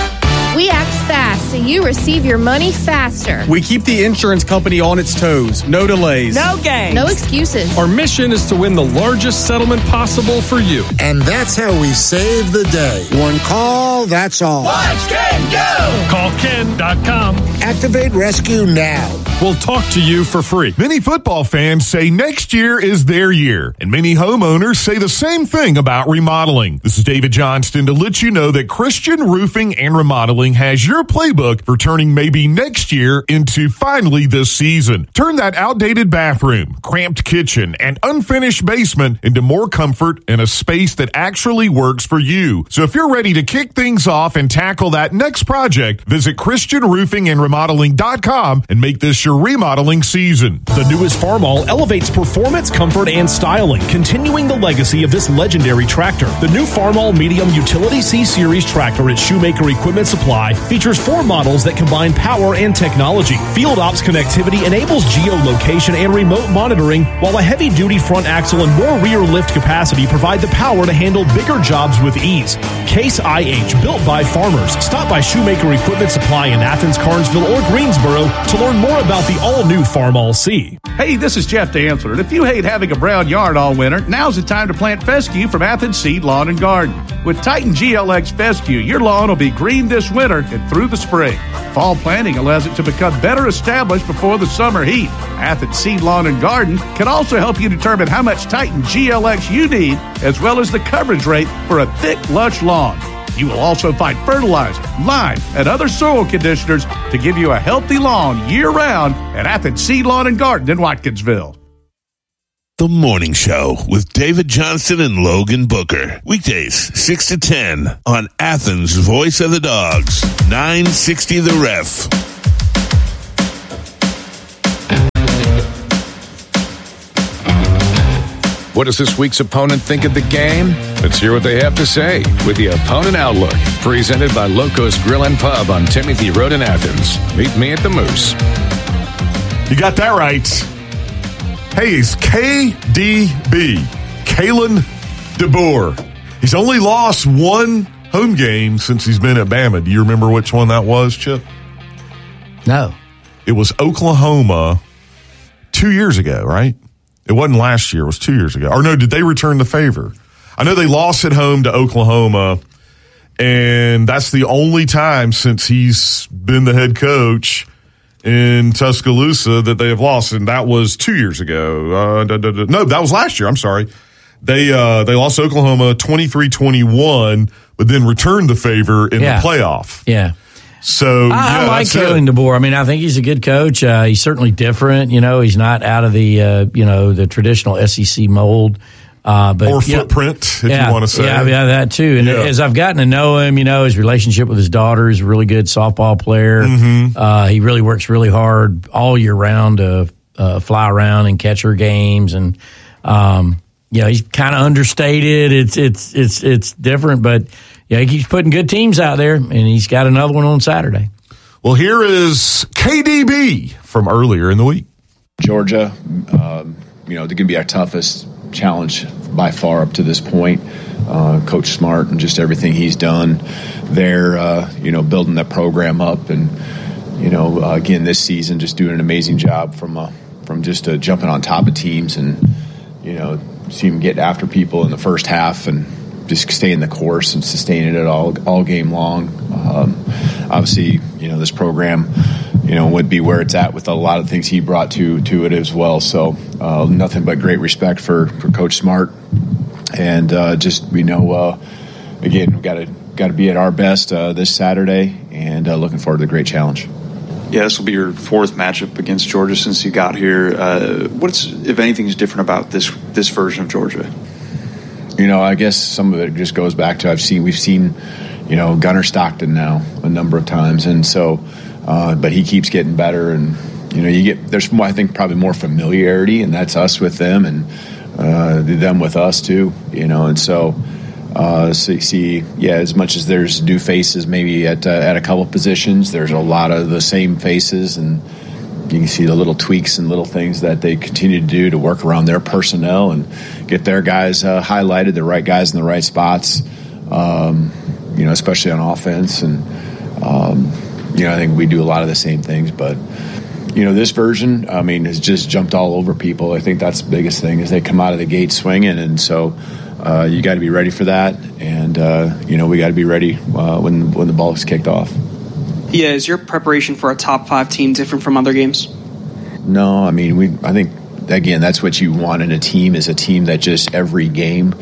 Speaker 22: We act fast so you receive your money faster.
Speaker 23: We keep the insurance company on its toes. No delays.
Speaker 22: No games. No excuses.
Speaker 11: Our mission is to win the largest settlement possible for you.
Speaker 12: And that's how we save the day. One call, that's all.
Speaker 4: Watch Ken go!
Speaker 11: Call ken dot com.
Speaker 12: Activate rescue now.
Speaker 11: We'll talk to you for free.
Speaker 1: Many football fans say next year is their year, and many homeowners say the same thing about remodeling. This is David Johnston to let you know that Christian Roofing and Remodeling has your playbook for turning maybe next year into finally this season. Turn that outdated bathroom, cramped kitchen, and unfinished basement into more comfort and a space that actually works for you. So if you're ready to kick things off and tackle that next project, visit christian roofing and remodeling dot com and make this your remodeling season.
Speaker 24: The newest Farmall elevates performance, comfort, and styling, continuing the legacy of this legendary tractor. The new Farmall Medium Utility C-Series tractor at Shoemaker Equipment Supply features four models that combine power and technology. Field Ops connectivity enables geolocation and remote monitoring, while a heavy-duty front axle and more rear lift capacity provide the power to handle bigger jobs with ease. Case I H, built by farmers. Stop by Shoemaker Equipment Supply in Athens, Carnesville, or Greensboro to learn more about the all-new Farmall C.
Speaker 25: Hey, this is Jeff Dantzler, and if you hate having a brown yard all winter, now's the time to plant fescue from Athens Seed Lawn and Garden. With Titan G L X fescue, your lawn will be green this winter and through the spring. Fall planting allows it to become better established before the summer heat. Athens Seed Lawn and Garden can also help you determine how much Titan G L X you need, as well as the coverage rate for a thick, lush lawn. You will also find fertilizer, lime, and other soil conditioners to give you a healthy lawn year-round at Athens Seed Lawn and Garden in Watkinsville.
Speaker 10: The Morning Show with David Johnston and Logan Booker. Weekdays, six to ten on Athens' Voice of the Dogs, nine sixty The Ref.
Speaker 14: What does this week's opponent think of the game? Let's hear what they have to say with the Opponent Outlook, presented by Locos Grill and Pub on Timothy Road in Athens. Meet me at the Moose.
Speaker 1: You got that right. Hey, it's K D B, Kalen DeBoer. He's only lost one home game since he's been at Bama. Do you remember which one that was, Chip?
Speaker 2: No.
Speaker 1: It was Oklahoma two years ago, right? It wasn't last year. It was two years ago. Or no, did they return the favor? I know they lost at home to Oklahoma, and that's the only time since he's been the head coach in Tuscaloosa that they have lost, and that was two years ago. Uh, da, da, da. No, that was last year. I'm sorry. They uh, they lost Oklahoma twenty-three twenty-one, but then returned the favor in
Speaker 2: yeah.
Speaker 1: the playoff.
Speaker 2: Yeah.
Speaker 1: So
Speaker 2: I,
Speaker 1: yeah,
Speaker 2: I like Kalen DeBoer. I mean, I think he's a good coach. Uh, he's certainly different. You know, he's not out of the uh, you know the traditional S E C mold. Uh, but
Speaker 1: or
Speaker 2: yeah,
Speaker 1: footprint, if
Speaker 2: yeah,
Speaker 1: you want to say.
Speaker 2: Yeah, yeah, that too. And
Speaker 1: yeah.
Speaker 2: as I've gotten to know him, you know, his relationship with his daughter is a really good softball player.
Speaker 1: Mm-hmm.
Speaker 2: Uh, he really works really hard all year round to uh, fly around and catch her games. And, um, you know, he's kind of understated. It's, it's, it's, it's different, but yeah, he keeps putting good teams out there, and he's got another one on Saturday.
Speaker 1: Well, here is K D B from earlier in the week.
Speaker 13: Georgia, um, you know, they're going to be our toughest challenge by far up to this point. Uh, Coach Smart and just everything he's done there, uh, you know, building that program up, and you know, uh, again this season, just doing an amazing job from uh, from just uh, jumping on top of teams, and you know, see him get after people in the first half and just staying the course and sustaining it all all game long. Um, obviously, you know, this program, you know, would be where it's at with a lot of things he brought to to it as well. So uh, nothing but great respect for, for Coach Smart, and uh, just we know uh, again we got to got to be at our best uh, this Saturday, and uh, looking forward to the great challenge.
Speaker 15: Yeah, this will be your fourth matchup against Georgia since you got here. Uh, what's, if anything, is different about this this version of Georgia?
Speaker 13: You know, I guess some of it just goes back to I've seen we've seen, you know, Gunnar Stockton now a number of times, and so, uh, but he keeps getting better, and you know, you get there's more, I think probably more familiarity, and that's us with them, and uh, them with us too, you know, and so, uh, so you see, yeah, as much as there's new faces maybe at uh, at a couple positions, there's a lot of the same faces, and you can see the little tweaks and little things that they continue to do to work around their personnel and get their guys uh, highlighted, the right guys in the right spots, um, you know, especially on offense. And, um, you know, I think we do a lot of the same things. But, you know, this version, I mean, has just jumped all over people. I think that's the biggest thing is they come out of the gate swinging. And so uh, you got to be ready for that. And, uh, you know, we got to be ready uh, when, when the ball is kicked off.
Speaker 17: Yeah, is your preparation for a top five team different from other games?
Speaker 13: No, I mean, we. I think, again, that's what you want in a team, is a team that just every game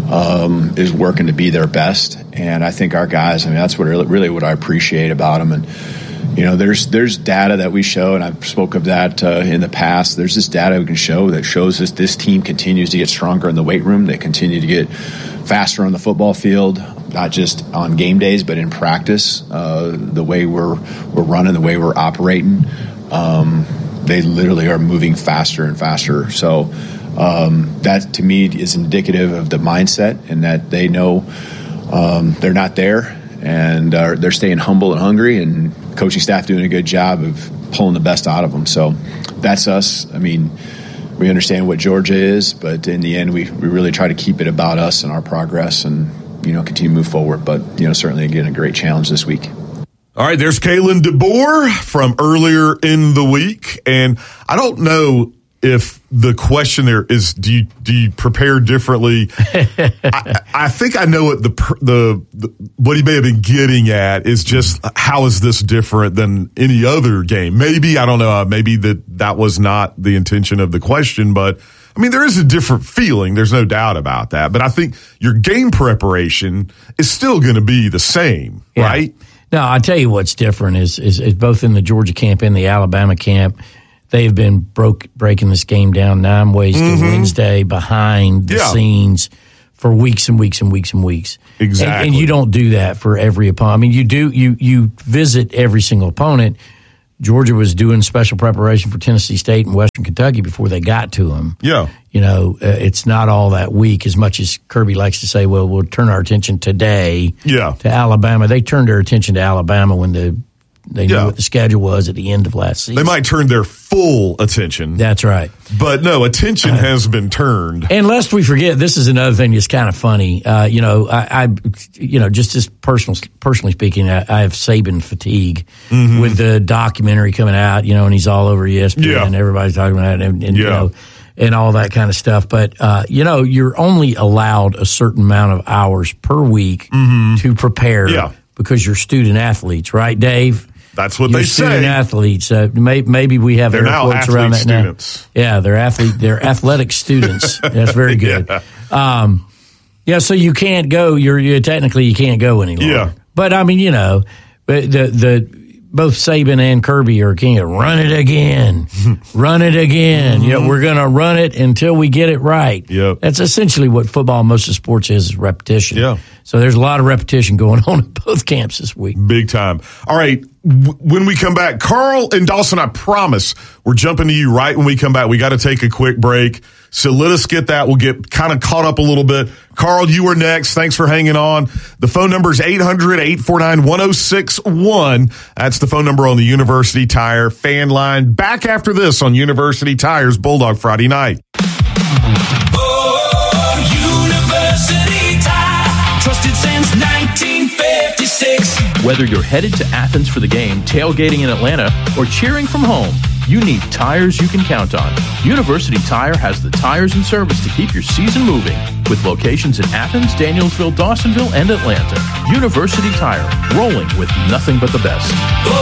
Speaker 13: um, is working to be their best. And I think our guys, I mean, that's what really, really what I appreciate about them. And, you know, there's there's data that we show, and I've spoke of that uh, in the past. There's this data we can show that shows us this team continues to get stronger in the weight room. They continue to get faster on the football field, not just on game days, but in practice. Uh, the way we're we're running, the way we're operating, um, they literally are moving faster and faster. So um, that to me is indicative of the mindset, and that they know um, they're not there, and uh, they're staying humble and hungry, and coaching staff doing a good job of pulling the best out of them. So that's us. I mean, we understand what Georgia is, but in the end, we, we really try to keep it about us and our progress, and you know, continue to move forward. But, you know, certainly, again, a great challenge this week.
Speaker 1: All right, there's Kalen DeBoer from earlier in the week. And I don't know if the question there is, do you, do you prepare differently? I, I think I know what the, the, the, what he may have been getting at is just how is this different than any other game? Maybe, I don't know, maybe that that was not the intention of the question, but I mean, there is a different feeling. There's no doubt about that. But I think your game preparation is still going to be the same, yeah. right?
Speaker 2: No, I'll tell you what's different is, is, is both in the Georgia camp and the Alabama camp, they've been broke breaking this game down nine ways
Speaker 1: Mm-hmm.
Speaker 2: to Wednesday behind the
Speaker 1: Yeah.
Speaker 2: scenes for weeks and weeks and weeks and weeks.
Speaker 1: Exactly.
Speaker 2: And, and you don't do that for every opponent. I mean, you do you you visit every single opponent. Georgia was doing special preparation for Tennessee State and Western Kentucky before they got to them.
Speaker 1: Yeah.
Speaker 2: You know, uh, it's not all that weak as much as Kirby likes to say, well, we'll turn our attention today
Speaker 1: Yeah.
Speaker 2: to Alabama. They turned their attention to Alabama when the they knew
Speaker 1: Yeah.
Speaker 2: what the schedule was at the end of last season.
Speaker 1: They might turn their full attention.
Speaker 2: That's right.
Speaker 1: But no, attention has been turned.
Speaker 2: And lest we forget, this is another thing that's kind of funny. Uh, you know, I, I, you know, just as personal, personally speaking, I, I have Saban fatigue
Speaker 1: Mm-hmm.
Speaker 2: with the documentary coming out. You know, and he's all over E S P N,
Speaker 1: Yeah.
Speaker 2: and everybody's talking about it, and, and you
Speaker 1: Yeah.
Speaker 2: know, and all that kind of stuff. But uh, you know, you're only allowed a certain amount of hours per week to prepare,
Speaker 1: Mm-hmm. Yeah.
Speaker 2: because you're student athletes, right, Dave?
Speaker 1: That's what
Speaker 2: You're
Speaker 1: they
Speaker 2: student
Speaker 1: say.
Speaker 2: athletes. Uh, may, maybe we have
Speaker 1: They're
Speaker 2: air
Speaker 1: now
Speaker 2: quotes around that
Speaker 1: athlete
Speaker 2: now.
Speaker 1: students.
Speaker 2: Yeah, they're athlete. They're athletic students. That's very good.
Speaker 1: Yeah.
Speaker 2: Um, yeah, so you can't go. You're, you're technically you can't go any longer.
Speaker 1: Yeah.
Speaker 2: But I mean, you know, but the the both Saban and Kirby are king of run it again, run it again. You know, we're going to run it until we get it right.
Speaker 1: Yep.
Speaker 2: That's essentially what football and most of sports is, is repetition.
Speaker 1: Yeah.
Speaker 2: So there's a lot of repetition going on at both camps this week.
Speaker 1: Big time. All right. W- when we come back, Carl and Dawson, I promise we're jumping to you right when we come back. We got to take a quick break. So let us get that. We'll get kind of caught up a little bit. Carl, you are next. Thanks for hanging on. The phone number is eight hundred, eight four nine, one oh six one. That's the phone number on the University Tire fan line. Back after this on University Tire's Bulldog Friday night.
Speaker 4: University Tire, trusted since nineteen fifty-six.
Speaker 3: Whether you're headed to Athens for the game, tailgating in Atlanta, or cheering from home, you need tires you can count on. University Tire has the tires and service to keep your season moving, with locations in Athens, Danielsville, Dawsonville, and Atlanta. University Tire, rolling with nothing but the best.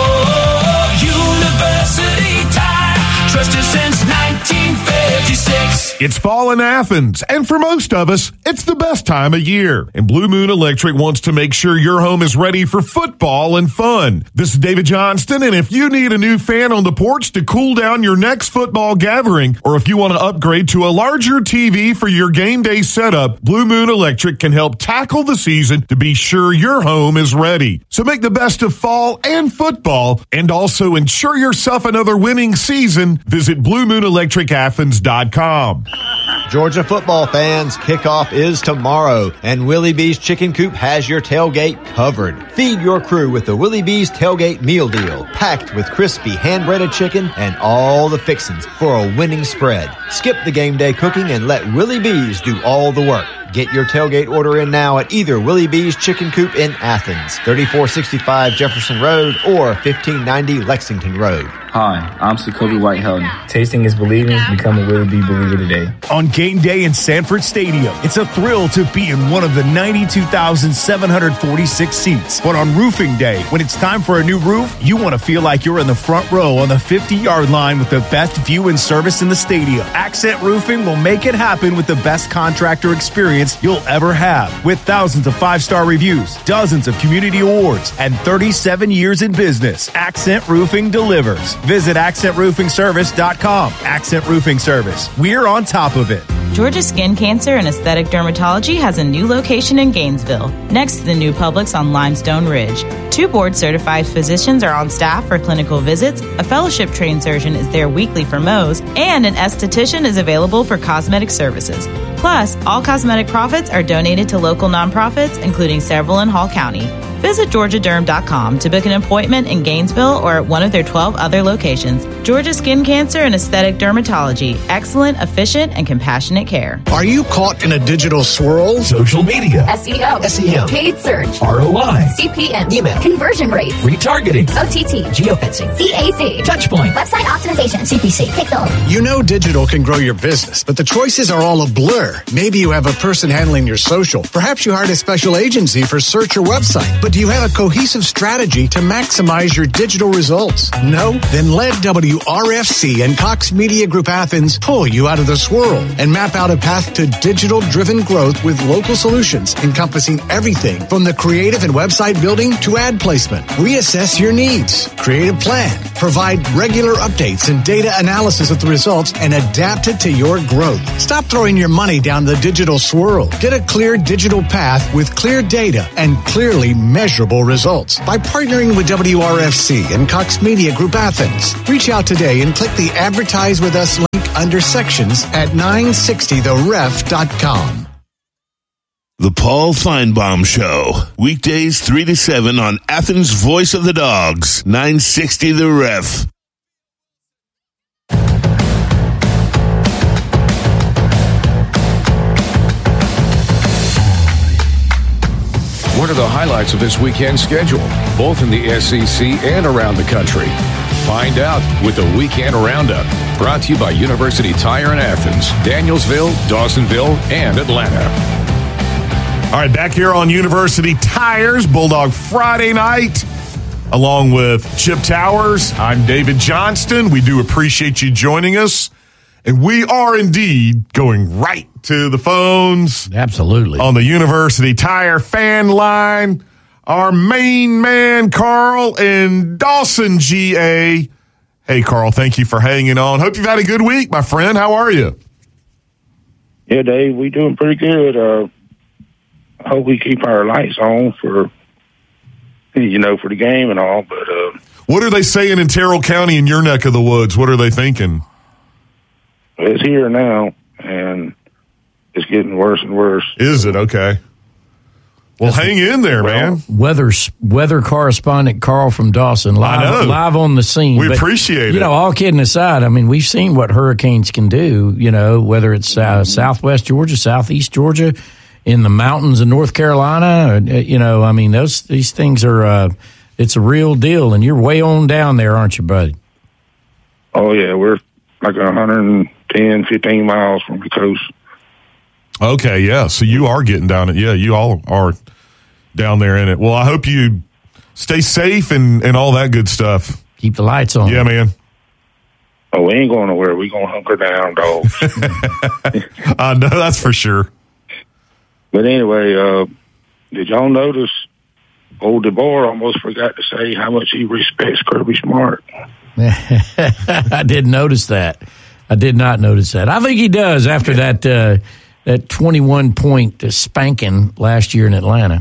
Speaker 4: Oh, University Tire, trusted since nineteen fifty-six.
Speaker 1: It's fall in Athens, and for most of us, it's the best time of year. And Blue Moon Electric wants to make sure your home is ready for football and fun. This is David Johnston, and if you need a new fan on the porch to cool down your next football gathering, or if you want to upgrade to a larger T V for your game day setup, Blue Moon Electric can help tackle the season to be sure your home is ready. So make the best of fall and football, and also ensure yourself another winning season. Visit blue moon electric athens dot com.
Speaker 6: Georgia football fans, kickoff is tomorrow, and Willie B's Chicken Coop has your tailgate covered. Feed your crew with the Willie B's Tailgate Meal Deal, packed with crispy hand-breaded chicken and all the fixings for a winning spread. Skip the game day cooking and let Willie B's do all the work. Get your tailgate order in now at either Willie B's Chicken Coop in Athens, thirty-four sixty-five Jefferson Road, or fifteen ninety Lexington Road.
Speaker 5: Hi, I'm Sokobi White-Helton. Tasting is believing. Become a Willie B believer today.
Speaker 21: On game day in Sanford Stadium, it's a thrill to be in one of the ninety-two thousand seven hundred forty-six seats. But on roofing day, when it's time for a new roof, you want to feel like you're in the front row on the fifty-yard line with the best view and service in the stadium. Accent Roofing will make it happen with the best contractor experience you'll ever have. With thousands of five-star reviews, dozens of community awards, and thirty-seven years in business, Accent Roofing delivers. Visit accent roofing service dot com. Accent Roofing Service. We're on top of it.
Speaker 8: Georgia Skin Cancer and Aesthetic Dermatology has a new location in Gainesville, next to the new Publix on Limestone Ridge. Two board-certified physicians are on staff for clinical visits, a fellowship-trained surgeon is there weekly for Mohs, and an esthetician is available for cosmetic services. Plus, all cosmetic profits are donated to local nonprofits, including several in Hall County. Visit georgia derm dot com to book an appointment in Gainesville or at one of their twelve other locations. Georgia Skin Cancer and Aesthetic Dermatology. Excellent, efficient, and compassionate care.
Speaker 12: Are you caught in a digital swirl?
Speaker 7: Social media.
Speaker 18: S E O.
Speaker 7: S E M.
Speaker 18: Paid search.
Speaker 7: R O I.
Speaker 18: C P M.
Speaker 7: Email.
Speaker 18: Conversion rates.
Speaker 7: Retargeting.
Speaker 18: O T T.
Speaker 7: Geofencing.
Speaker 18: C A C.
Speaker 7: Touchpoint.
Speaker 18: Website optimization. C P C. Pixel.
Speaker 12: You know digital can grow your business, but the choices are all a blur. Maybe you have a person handling your social. Perhaps you hired a special agency for search or website. But
Speaker 7: But do you have a cohesive strategy to maximize your digital results? No? Then let W R F C and Cox Media Group Athens pull you out of the swirl and map out a path to digital-driven growth with local solutions encompassing everything from the creative and website building to ad placement. Reassess your needs, create a plan, provide regular updates and data analysis of the results, and adapt it to your growth. Stop throwing your money down the digital swirl. Get a clear digital path with clear data and clearly measurable results by partnering with W R F C and Cox Media Group Athens. Reach out today and click the Advertise with Us link under sections at nine sixty the ref dot com.
Speaker 10: The Paul Feinbaum Show. Weekdays three to seven on Athens' Voice of the Dogs, nine sixty The Ref.
Speaker 14: What are the highlights of this weekend's schedule, both in the S E C and around the country? Find out with the Weekend Roundup, brought to you by University Tire in Athens, Danielsville, Dawsonville, and Atlanta.
Speaker 1: All right, back here on University Tires, Bulldog Friday night, along with Chip Towers. I'm David Johnston. We do appreciate you joining us. And we are indeed going right to the phones.
Speaker 2: Absolutely.
Speaker 1: On the University Tire fan line. Our main man, Carl in Dawson, G A. Hey, Carl, thank you for hanging on. Hope you've had a good week, my friend. How are you?
Speaker 9: Yeah, Dave, we doing pretty good. Uh, I hope we keep our lights on for, you know, for the game and all. But uh,
Speaker 1: what are they saying in Terrell County in your neck of the woods? What are they thinking?
Speaker 9: It's here now, and it's getting worse and worse.
Speaker 1: Is it? Okay. Well, That's hang in there, well, man.
Speaker 2: Weather weather correspondent Carl from Dawson, live, live on the scene.
Speaker 1: We
Speaker 2: but,
Speaker 1: appreciate
Speaker 2: you
Speaker 1: it.
Speaker 2: You know, all kidding aside, I mean, we've seen what hurricanes can do, you know, whether it's uh, southwest Georgia, southeast Georgia, in the mountains of North Carolina. Or, you know, I mean, those these things are, uh, it's a real deal, and you're way on down there, aren't you, buddy?
Speaker 9: Oh, yeah, we're like one hundred ten, fifteen miles from the coast.
Speaker 1: Okay, yeah. So you are getting down it. Yeah, you all are down there in it. Well, I hope you stay safe and, and all that good stuff.
Speaker 2: Keep the lights on.
Speaker 1: Yeah, man.
Speaker 9: Oh, we ain't going nowhere. We going to hunker down, dogs.
Speaker 1: I know, that's for sure.
Speaker 9: But anyway, uh, did y'all notice old DeBoer almost forgot to say how much he respects Kirby Smart?
Speaker 2: I didn't notice that. I did not notice that. I think he does after that uh, that twenty-one point spanking last year in Atlanta.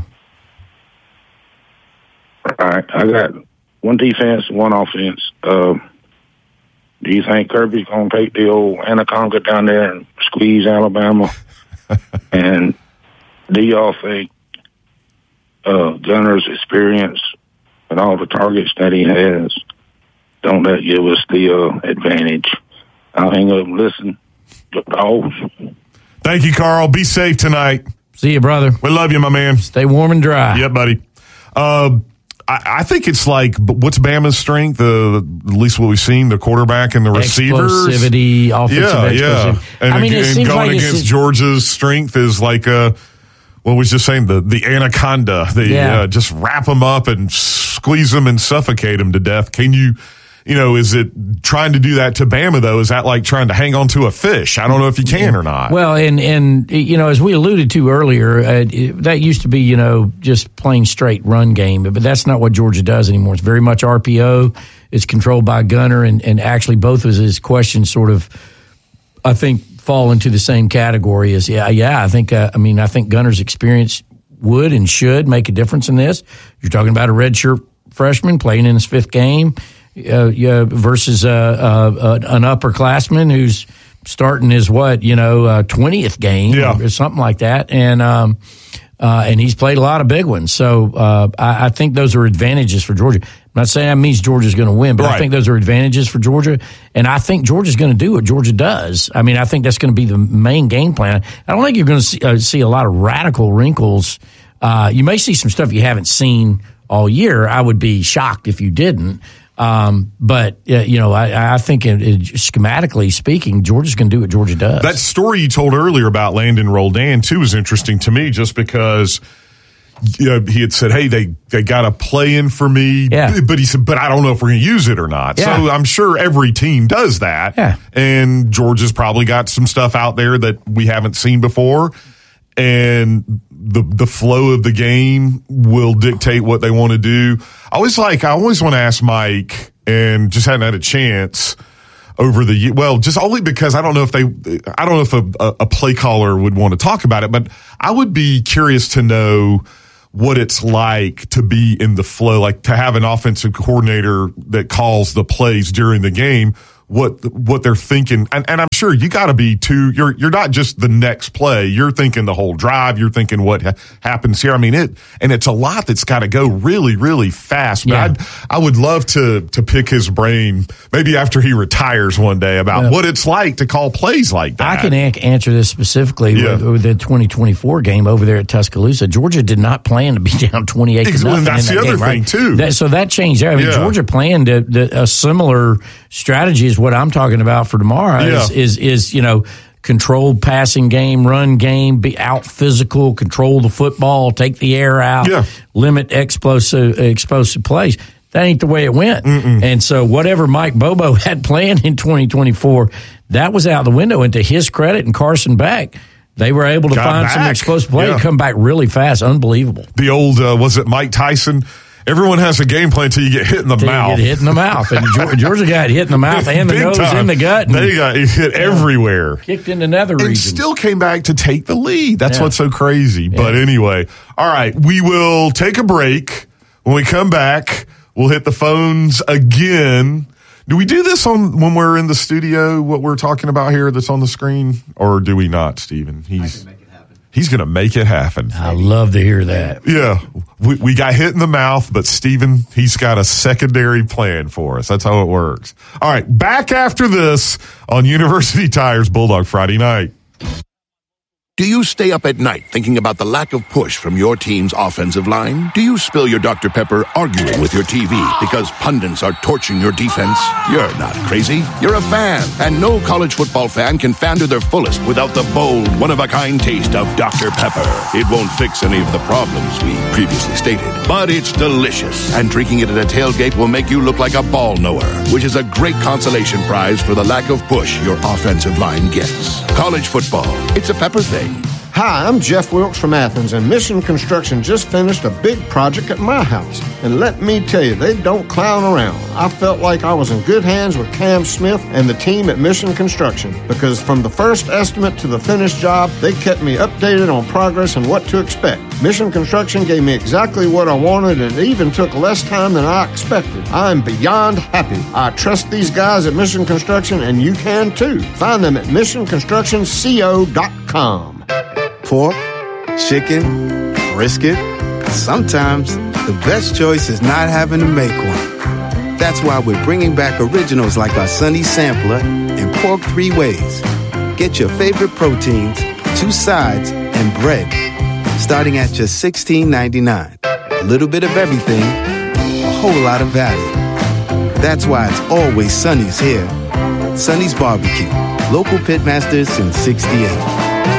Speaker 9: All right, I got one defense, one offense. Uh, do you think Kirby's going to take the old Anaconda down there and squeeze Alabama? And do y'all think uh, Gunner's experience and all the targets that he has, don't that give us the uh, advantage? I'll hang up and listen. Dogs.
Speaker 1: Thank you, Carl. Be safe tonight.
Speaker 2: See you, brother.
Speaker 1: We love you, my man.
Speaker 2: Stay warm and dry.
Speaker 1: Yep, buddy. Uh, I, I think it's like, what's Bama's strength? Uh, at least what we've seen, the quarterback and the receivers.
Speaker 2: Explosivity, offensive
Speaker 1: yeah,
Speaker 2: explosivity.
Speaker 1: Yeah. And,
Speaker 2: I mean, it
Speaker 1: and
Speaker 2: seems
Speaker 1: going
Speaker 2: like
Speaker 1: against
Speaker 2: it's,
Speaker 1: Georgia's strength is like a, what was just saying, the, the anaconda. They
Speaker 2: yeah.
Speaker 1: uh, just wrap them up and squeeze them and suffocate them to death. Can you... You know, is it trying to do that to Bama, though? Is that like trying to hang on to a fish? I don't know if you can or not.
Speaker 2: Well, and, and you know, as we alluded to earlier, uh, it, that used to be, you know, just plain straight run game. But that's not what Georgia does anymore. It's very much R P O. It's controlled by Gunner. And, and actually, both of his questions sort of, I think, fall into the same category as, yeah, yeah, I think, uh, I mean, I think Gunner's experience would and should make a difference in this. You're talking about a redshirt freshman playing in his fifth game. Uh, yeah, versus uh, uh, an upperclassman who's starting his what you know uh, twentieth game
Speaker 1: yeah.
Speaker 2: or something like that, and um, uh, and he's played a lot of big ones. So uh, I, I think those are advantages for Georgia. I'm not saying that means Georgia's going to win, but
Speaker 1: right.
Speaker 2: I think those are advantages for Georgia, and I think Georgia's going to do what Georgia does. I mean, I think that's going to be the main game plan. I don't think you're going to see, uh, see a lot of radical wrinkles. Uh, you may see some stuff you haven't seen all year. I would be shocked if you didn't. Um, but, uh, you know, I, I think it, it, schematically speaking, Georgia's going to do what Georgia does.
Speaker 1: That story you told earlier about Landon Roldan, too, is interesting to me just because, Yeah, he had said, hey, they, they got a play in for me.
Speaker 2: Yeah.
Speaker 1: But he said, but I don't know if we're going to use it or not.
Speaker 2: Yeah.
Speaker 1: So I'm sure every team does that.
Speaker 2: Yeah.
Speaker 1: And Georgia's probably got some stuff out there that we haven't seen before. And the the flow of the game will dictate what they want to do. I always like, I always want to ask Mike, and just hadn't had a chance over the year. Well, just only because I don't know if they, I don't know if a, a play caller would want to talk about it, but I would be curious to know what it's like to be in the flow, like to have an offensive coordinator that calls the plays during the game, what what they're thinking. And, and I'm sure you got to be too, you're you're not just the next play. You're thinking the whole drive. You're thinking what ha- happens here. I mean, it, and it's a lot that's got to go really, really fast. But
Speaker 2: Yeah.
Speaker 1: I'd, I would love to to pick his brain maybe after he retires one day about
Speaker 2: Yeah.
Speaker 1: what it's like to call plays like that.
Speaker 2: I can an- answer this specifically
Speaker 1: Yeah.
Speaker 2: with, with the twenty twenty-four game over there at Tuscaloosa. Georgia did not plan to be down twenty-eight to
Speaker 1: Exactly,
Speaker 2: nothing.
Speaker 1: and that's
Speaker 2: in that
Speaker 1: the other
Speaker 2: game, right?
Speaker 1: thing, too.
Speaker 2: That, so that changed there. I mean,
Speaker 1: Yeah.
Speaker 2: Georgia planned to, the, a similar strategy is what I'm talking about for tomorrow.
Speaker 1: Yeah.
Speaker 2: Is, is is you know controlled passing game, run game, be out physical, control the football, take the air out,
Speaker 1: Yeah.
Speaker 2: limit explosive explosive plays. That ain't the way it went.
Speaker 1: Mm-mm.
Speaker 2: And so whatever Mike Bobo had planned in twenty twenty-four, that was out the window. And to his credit and Carson Beck, they were able to
Speaker 1: Got
Speaker 2: find
Speaker 1: back.
Speaker 2: some explosive play
Speaker 1: Yeah.
Speaker 2: and come back really fast. Unbelievable.
Speaker 1: The old, uh, was it Mike Tyson? Everyone has a game plan until you get hit in the
Speaker 2: Till you
Speaker 1: mouth.
Speaker 2: get hit in the mouth. And Geor- Georgia got hit in the mouth and the
Speaker 1: Big
Speaker 2: nose
Speaker 1: time.
Speaker 2: and the gut. And
Speaker 1: They got hit everywhere.
Speaker 2: kicked into nether
Speaker 1: And
Speaker 2: regions.
Speaker 1: still came back to take the lead. That's
Speaker 2: Yeah.
Speaker 1: what's so crazy. But anyway, all right, we will take a break. When we come back, we'll hit the phones again. Do we do this on when we're in the studio, what we're talking about here that's on the screen? Or do we not, Stephen? He's He's going to make it happen.
Speaker 2: I love to hear that.
Speaker 1: Yeah. We, we got hit in the mouth, but Stephen, he's got a secondary plan for us. That's how it works. All right. Back after this on University Tires Bulldog Friday night.
Speaker 16: Do you stay up at night thinking about the lack of push from your team's offensive line? Do you spill your Doctor Pepper arguing with your T V because pundits are torching your defense? You're not crazy. You're a fan. And no college football fan can fan to their fullest without the bold, one-of-a-kind taste of Doctor Pepper. It won't fix any of the problems we previously stated, but it's delicious. And drinking it at a tailgate will make you look like a ball knower, which is a great consolation prize for the lack of push your offensive line gets. College football, it's a Pepper thing.
Speaker 19: Hi, I'm Jeff Wilkes from Athens, and Mission Construction just finished a big project at my house. And let me tell you, they don't clown around. I felt like I was in good hands with Cam Smith and the team at Mission Construction, because from the first estimate to the finished job, they kept me updated on progress and what to expect. Mission Construction gave me exactly what I wanted, and it even took less time than I expected. I'm beyond happy. I trust these guys at Mission Construction, and you can too. Find them at mission construction co dot com.
Speaker 20: Pork, chicken, brisket. Sometimes the best choice is not having to make one. That's why we're bringing back originals like our Sunny Sampler and Pork Three Ways. Get your favorite proteins, two sides, and bread, starting at just sixteen ninety-nine. A little bit of everything, a whole lot of value. That's why it's always Sunny's here. Sunny's Barbecue, local pitmasters since sixty-eight.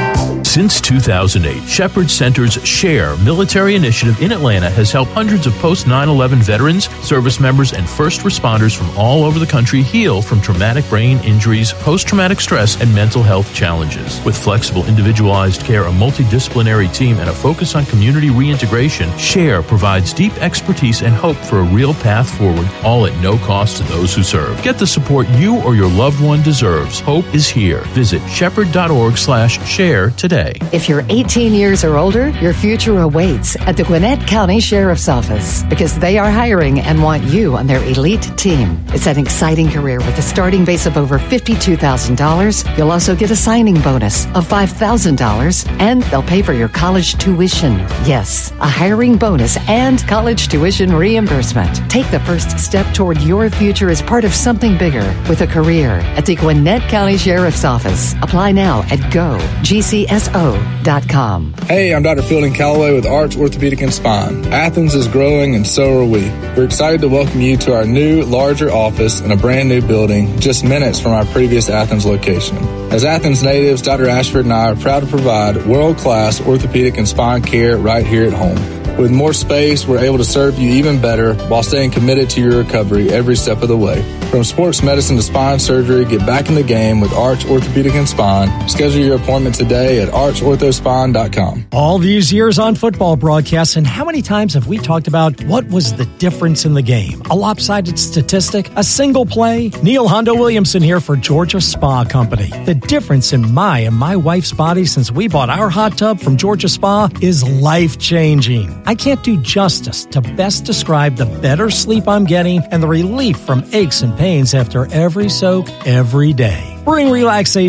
Speaker 3: Since two thousand eight, Shepherd Center's SHARE military initiative in Atlanta has helped hundreds of post nine eleven veterans, service members, and first responders from all over the country heal from traumatic brain injuries, post-traumatic stress, and mental health challenges. With flexible, individualized care, a multidisciplinary team, and a focus on community reintegration, SHARE provides deep expertise and hope for a real path forward, all at no cost to those who serve. Get the support you or your loved one deserves. Hope is here. Visit shepherd.org slash share today.
Speaker 22: If you're eighteen years or older, your future awaits at the Gwinnett County Sheriff's Office, because they are hiring and want you on their elite team. It's an exciting career with a starting base of over fifty-two thousand dollars. You'll also get a signing bonus of five thousand dollars, and they'll pay for your college tuition. Yes, a hiring bonus and college tuition reimbursement. Take the first step toward your future as part of something bigger with a career at the Gwinnett County Sheriff's Office. Apply now at go G C S O dot com.
Speaker 23: Hey, I'm Doctor Fielding Calloway with Arch Orthopedic and Spine. Athens is growing, and so are we. We're excited to welcome you to our new, larger office in a brand new building just minutes from our previous Athens location. As Athens natives, Doctor Ashford and I are proud to provide world-class orthopedic and spine care right here at home. With more space, we're able to serve you even better while staying committed to your recovery every step of the way. From sports medicine to spine surgery, get back in the game with Arch Orthopedic and Spine. Schedule your appointment today at arch ortho spine dot com.
Speaker 11: All these years on football broadcasts, and how many times have we talked about what was the difference in the game? A lopsided statistic? A single play? Neil Hondo Williamson here for Georgia Spa Company. The difference in my and my wife's body since we bought our hot tub from Georgia Spa is life-changing. I can't do justice to best describe the better sleep I'm getting and the relief from aches and pains after every soak every day. Bring relaxation